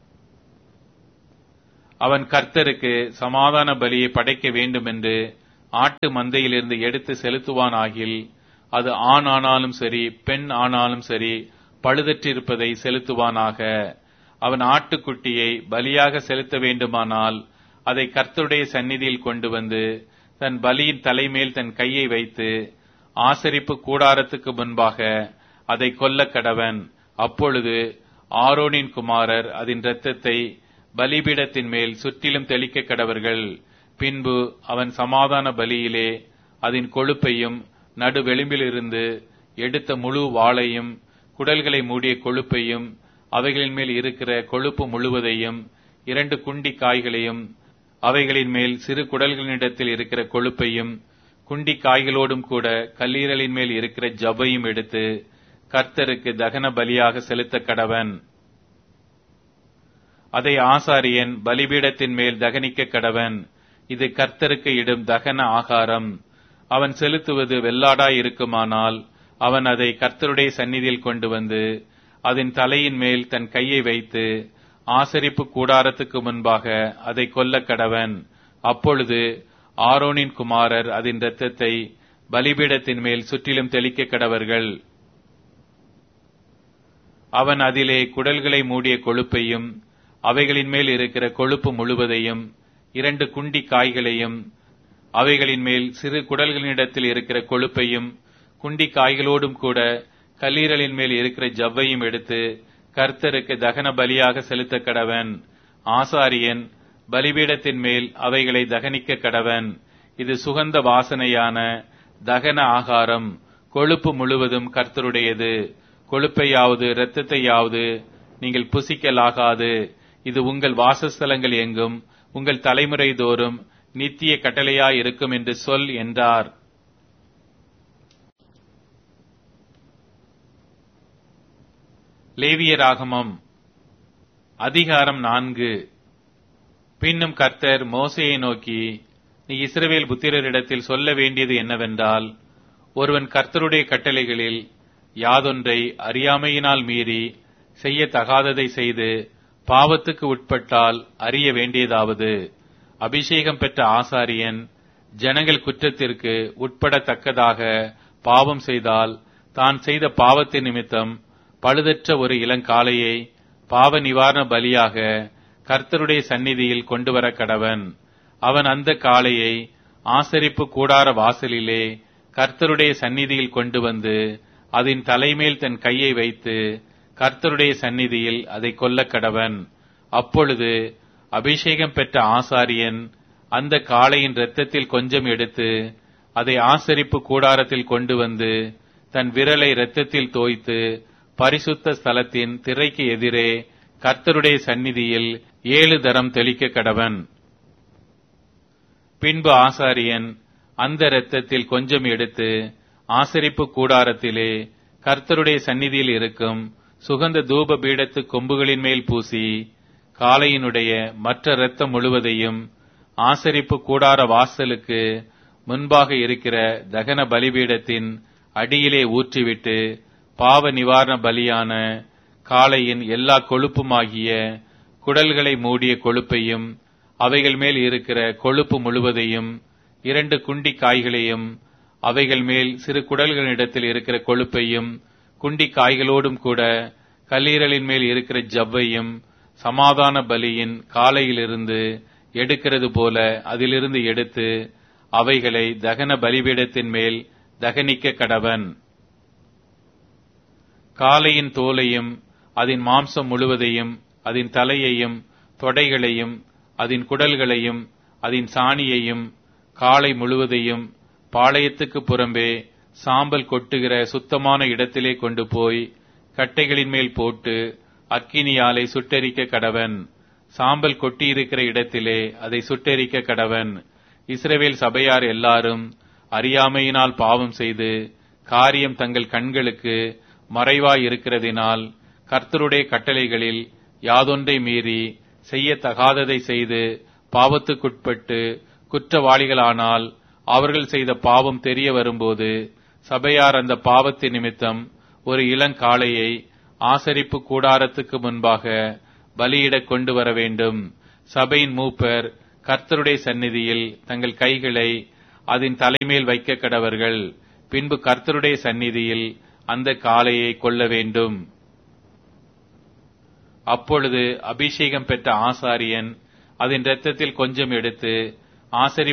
[SPEAKER 1] அவன் கர்த்தருக்கு சமாதான பலியை படைக்க வேண்டுமென்று ஆட்டு மந்தையிலிருந்து எடுத்து செலுத்துவான் ஆகில், அது ஆண் ஆனாலும் சரி பெண் ஆனாலும் சரி பழுதற்றிருப்பதை செலுத்துவானாக. அவன் ஆட்டுக்குட்டியை பலியாக செலுத்த வேண்டுமானால் அதை கர்த்தருடைய சந்நிதியில் கொண்டு வந்து தன் பலியின் தலைமேல் தன் கையை வைத்து ஆசரிப்பு கூடாரத்துக்கு முன்பாக அதை கொல்ல கடவன். அப்பொழுது ஆரோனின் குமாரர் அதன் இரத்தத்தை பலிபீடத்தின் மேல் சுற்றிலும் தெளிக்க கடவர்கள். பின்பு அவன் சமாதான பலியிலே அதன் கொழுப்பையும் நடு வெளிம்பிலிருந்து எடுத்த முழு வாளையும் குடல்களை மூடிய கொழுப்பையும் அவைகளின் மேல் இருக்கிற கொழுப்பு முழுவதையும் இரண்டு குண்டி காய்களையும் அவைகளின் மேல் சிறு குடல்களினிடத்தில் இருக்கிற கொழுப்பையும் குண்டி காய்களோடும் கூட கல்லீரலின் மேல் இருக்கிற ஜவ்வையும் எடுத்து கர்த்தருக்கு தகன பலியாக செலுத்த கடவன். அதை ஆசாரியன் பலிபீடத்தின் மேல் தகனிக்க கடவன். இது கர்த்தருக்கு இடும் தகன ஆகாரம். அவன் செலுத்துவது வெள்ளாடாய் இருக்குமானால் அவன் அதை கர்த்தருடைய சந்நிதியில் கொண்டு வந்து அதன் தலையின் மேல் தன் கையை வைத்து ஆசரிப்பு கூடாரத்துக்கு முன்பாக அதை கொல்ல கடவன். அப்பொழுது ஆரோனின் குமாரர் அதன் இரத்தத்தை பலிபீடத்தின் மேல் சுற்றிலும் தெளிக்க கடவர்கள். அவன் அதிலே குடல்களை மூடிய கொழுப்பையும் அவைகளின் மேல் இருக்கிற கொழுப்பு முழுவதையும் இரண்டு குண்டி காய்களையும் அவைகளின் மேல் சிறு குடல்களினிடத்தில் இருக்கிற கொழுப்பையும் குண்டி காய்களோடும் கூட கல்லீரலின் மேல் இருக்கிற ஜவ்வையும் எடுத்து கர்த்தருக்கு தகன பலியாக செலுத்த கடவன். ஆசாரியன் பலிபீடத்தின் மேல் அவைகளை தகனிக்க கடவன். இது சுகந்த வாசனையான தகன ஆகாரம். கொழுப்பு முழுவதும் கர்த்தருடையது. கொழுப்பையாவது இரத்தத்தையாவது நீங்கள் புசிக்கலாகாது. இது உங்கள் வாசஸ்தலங்கள் எங்கும் உங்கள் தலைமுறை தோறும் நித்திய கட்டளையாயிருக்கும் என்று சொல் என்றார். லேவியராகமம் அதிகாரம் நான்கு. பின்னும் கர்த்தர் மோசேயை நோக்கி, நீ இஸ்ரவேல் புத்திரரிடத்தில் சொல்ல வேண்டியது என்னவென்றால், ஒருவன் கர்த்தருடைய கட்டளைகளில் யாதொன்றை அறியாமையினால் மீறி செய்யத்தகாததை செய்து பாவத்துக்கு உட்பட்டால் அறிய வேண்டியதாவது, அபிஷேகம் பெற்ற ஆசாரியன் ஜனங்கள் குற்றத்திற்கு உட்படத்தக்கதாக பாவம் செய்தால் தான் செய்த பாவத்தின் நிமித்தம் பழுதற்ற ஒரு இளங்காளையை பாவ நிவாரண பலியாக கர்த்தருடைய சந்நிதியில் கொண்டு வர கடவன். அவன் அந்த காளையை ஆசரிப்பு கூடார வாசலிலே கர்த்தருடைய சந்நிதியில் கொண்டு வந்து அதன் தலைமேல் தன் கையை வைத்து கர்த்தருடைய சந்நிதியில் அதை கொல்ல கடவன். அப்பொழுது அபிஷேகம் பெற்ற ஆசாரியன் அந்த காளையின் இரத்தத்தில் கொஞ்சம் எடுத்து அதை ஆசரிப்பு கூடாரத்தில் கொண்டு வந்து தன் விரலை இரத்தத்தில் தோய்த்து பரிசுத்த ஸ்தலத்தின் திரைக்கு எதிரே கர்த்தருடைய சந்நிதியில் ஏழு தரம் தெளிக்க கடவன். பின்பு ஆசாரியன் அந்த இரத்தத்தில் கொஞ்சம் எடுத்து ஆசரிப்பு கூடாரத்திலே கர்த்தருடைய சந்நிதியில் இருக்கும் சுகந்த தூப பீடத்து கொம்புகளின் மேல் பூசி காளையினுடைய மற்ற இரத்தம் முழுவதையும் ஆசரிப்பு கூடார வாசலுக்கு முன்பாக இருக்கிற தகன பலிபீடத்தின் அடியிலே ஊற்றிவிட்டு பாவ நிவாரண பலியான காளையின் எல்லா கொழுப்புமாகிய குடல்களை மூடிய கொழுப்பையும் அவைகள் மேல் இருக்கிற கொழுப்பு முழுவதையும் இரண்டு குண்டி காய்களையும் அவைகள் மேல் சிறு குடல்களிடத்தில் இருக்கிற கொழுப்பையும் குண்டி காய்களோடும் கூட கல்லீரலின் மேல் இருக்கிற ஜவ்வையும் சமாதான பலியின் காலையிலிருந்து எடுக்கிறது போல அதிலிருந்து எடுத்து அவைகளை தகன பலிபீடத்தின் மேல் தகனிக்க கடவன். காளையின் தோலையும் அதன் மாம்சம் முழுவதையும் அதன் தலையையும் தொடைகளையும் அதன் குடல்களையும் அதன் சாணியையும் காளை முழுவதையும் பாளையத்துக்கு புறம்பே சாம்பல் கொட்டுகிற சுத்தமான இடத்திலே கொண்டு போய் கட்டைகளின் மேல் போட்டு அக்கினியாலை சுட்டெரிக்க கடவன். சாம்பல் கொட்டியிருக்கிற இடத்திலே அதை சுட்டெரிக்க கடவன். இஸ்ரவேல் சபையார் எல்லாரும் அறியாமையினால் பாவம் செய்து காரியம் தங்கள் கண்களுக்கு மறைவாய் இருக்கிறதினால் கர்த்தருடைய கட்டளைகளில் யாதொன்றை மீறி செய்யத்தகாததை செய்து பாவத்துக்குட்பட்டு குற்றவாளிகளானால் அவர்கள் செய்த பாவம் தெரிய வரும்போது சபையார் அந்த பாவத்தின் நிமித்தம் ஒரு இளங்காளையை ஆசரிப்பு கூடாரத்துக்கு முன்பாக பலியிடக் கொண்டு வர வேண்டும். சபையின் மூப்பர் கர்த்தருடைய சந்நிதியில் தங்கள் கைகளை அதன் தலைமேல் வைக்க கடவர்கள். பின்பு கர்த்தருடைய சந்நிதியில் அந்த காளையை கொல்ல வேண்டும். அப்பொழுது அபிஷேகம் பெற்ற ஆசாரியன் அதன் இரத்தத்தில் கொஞ்சம் எடுத்து ஆசரிப்பு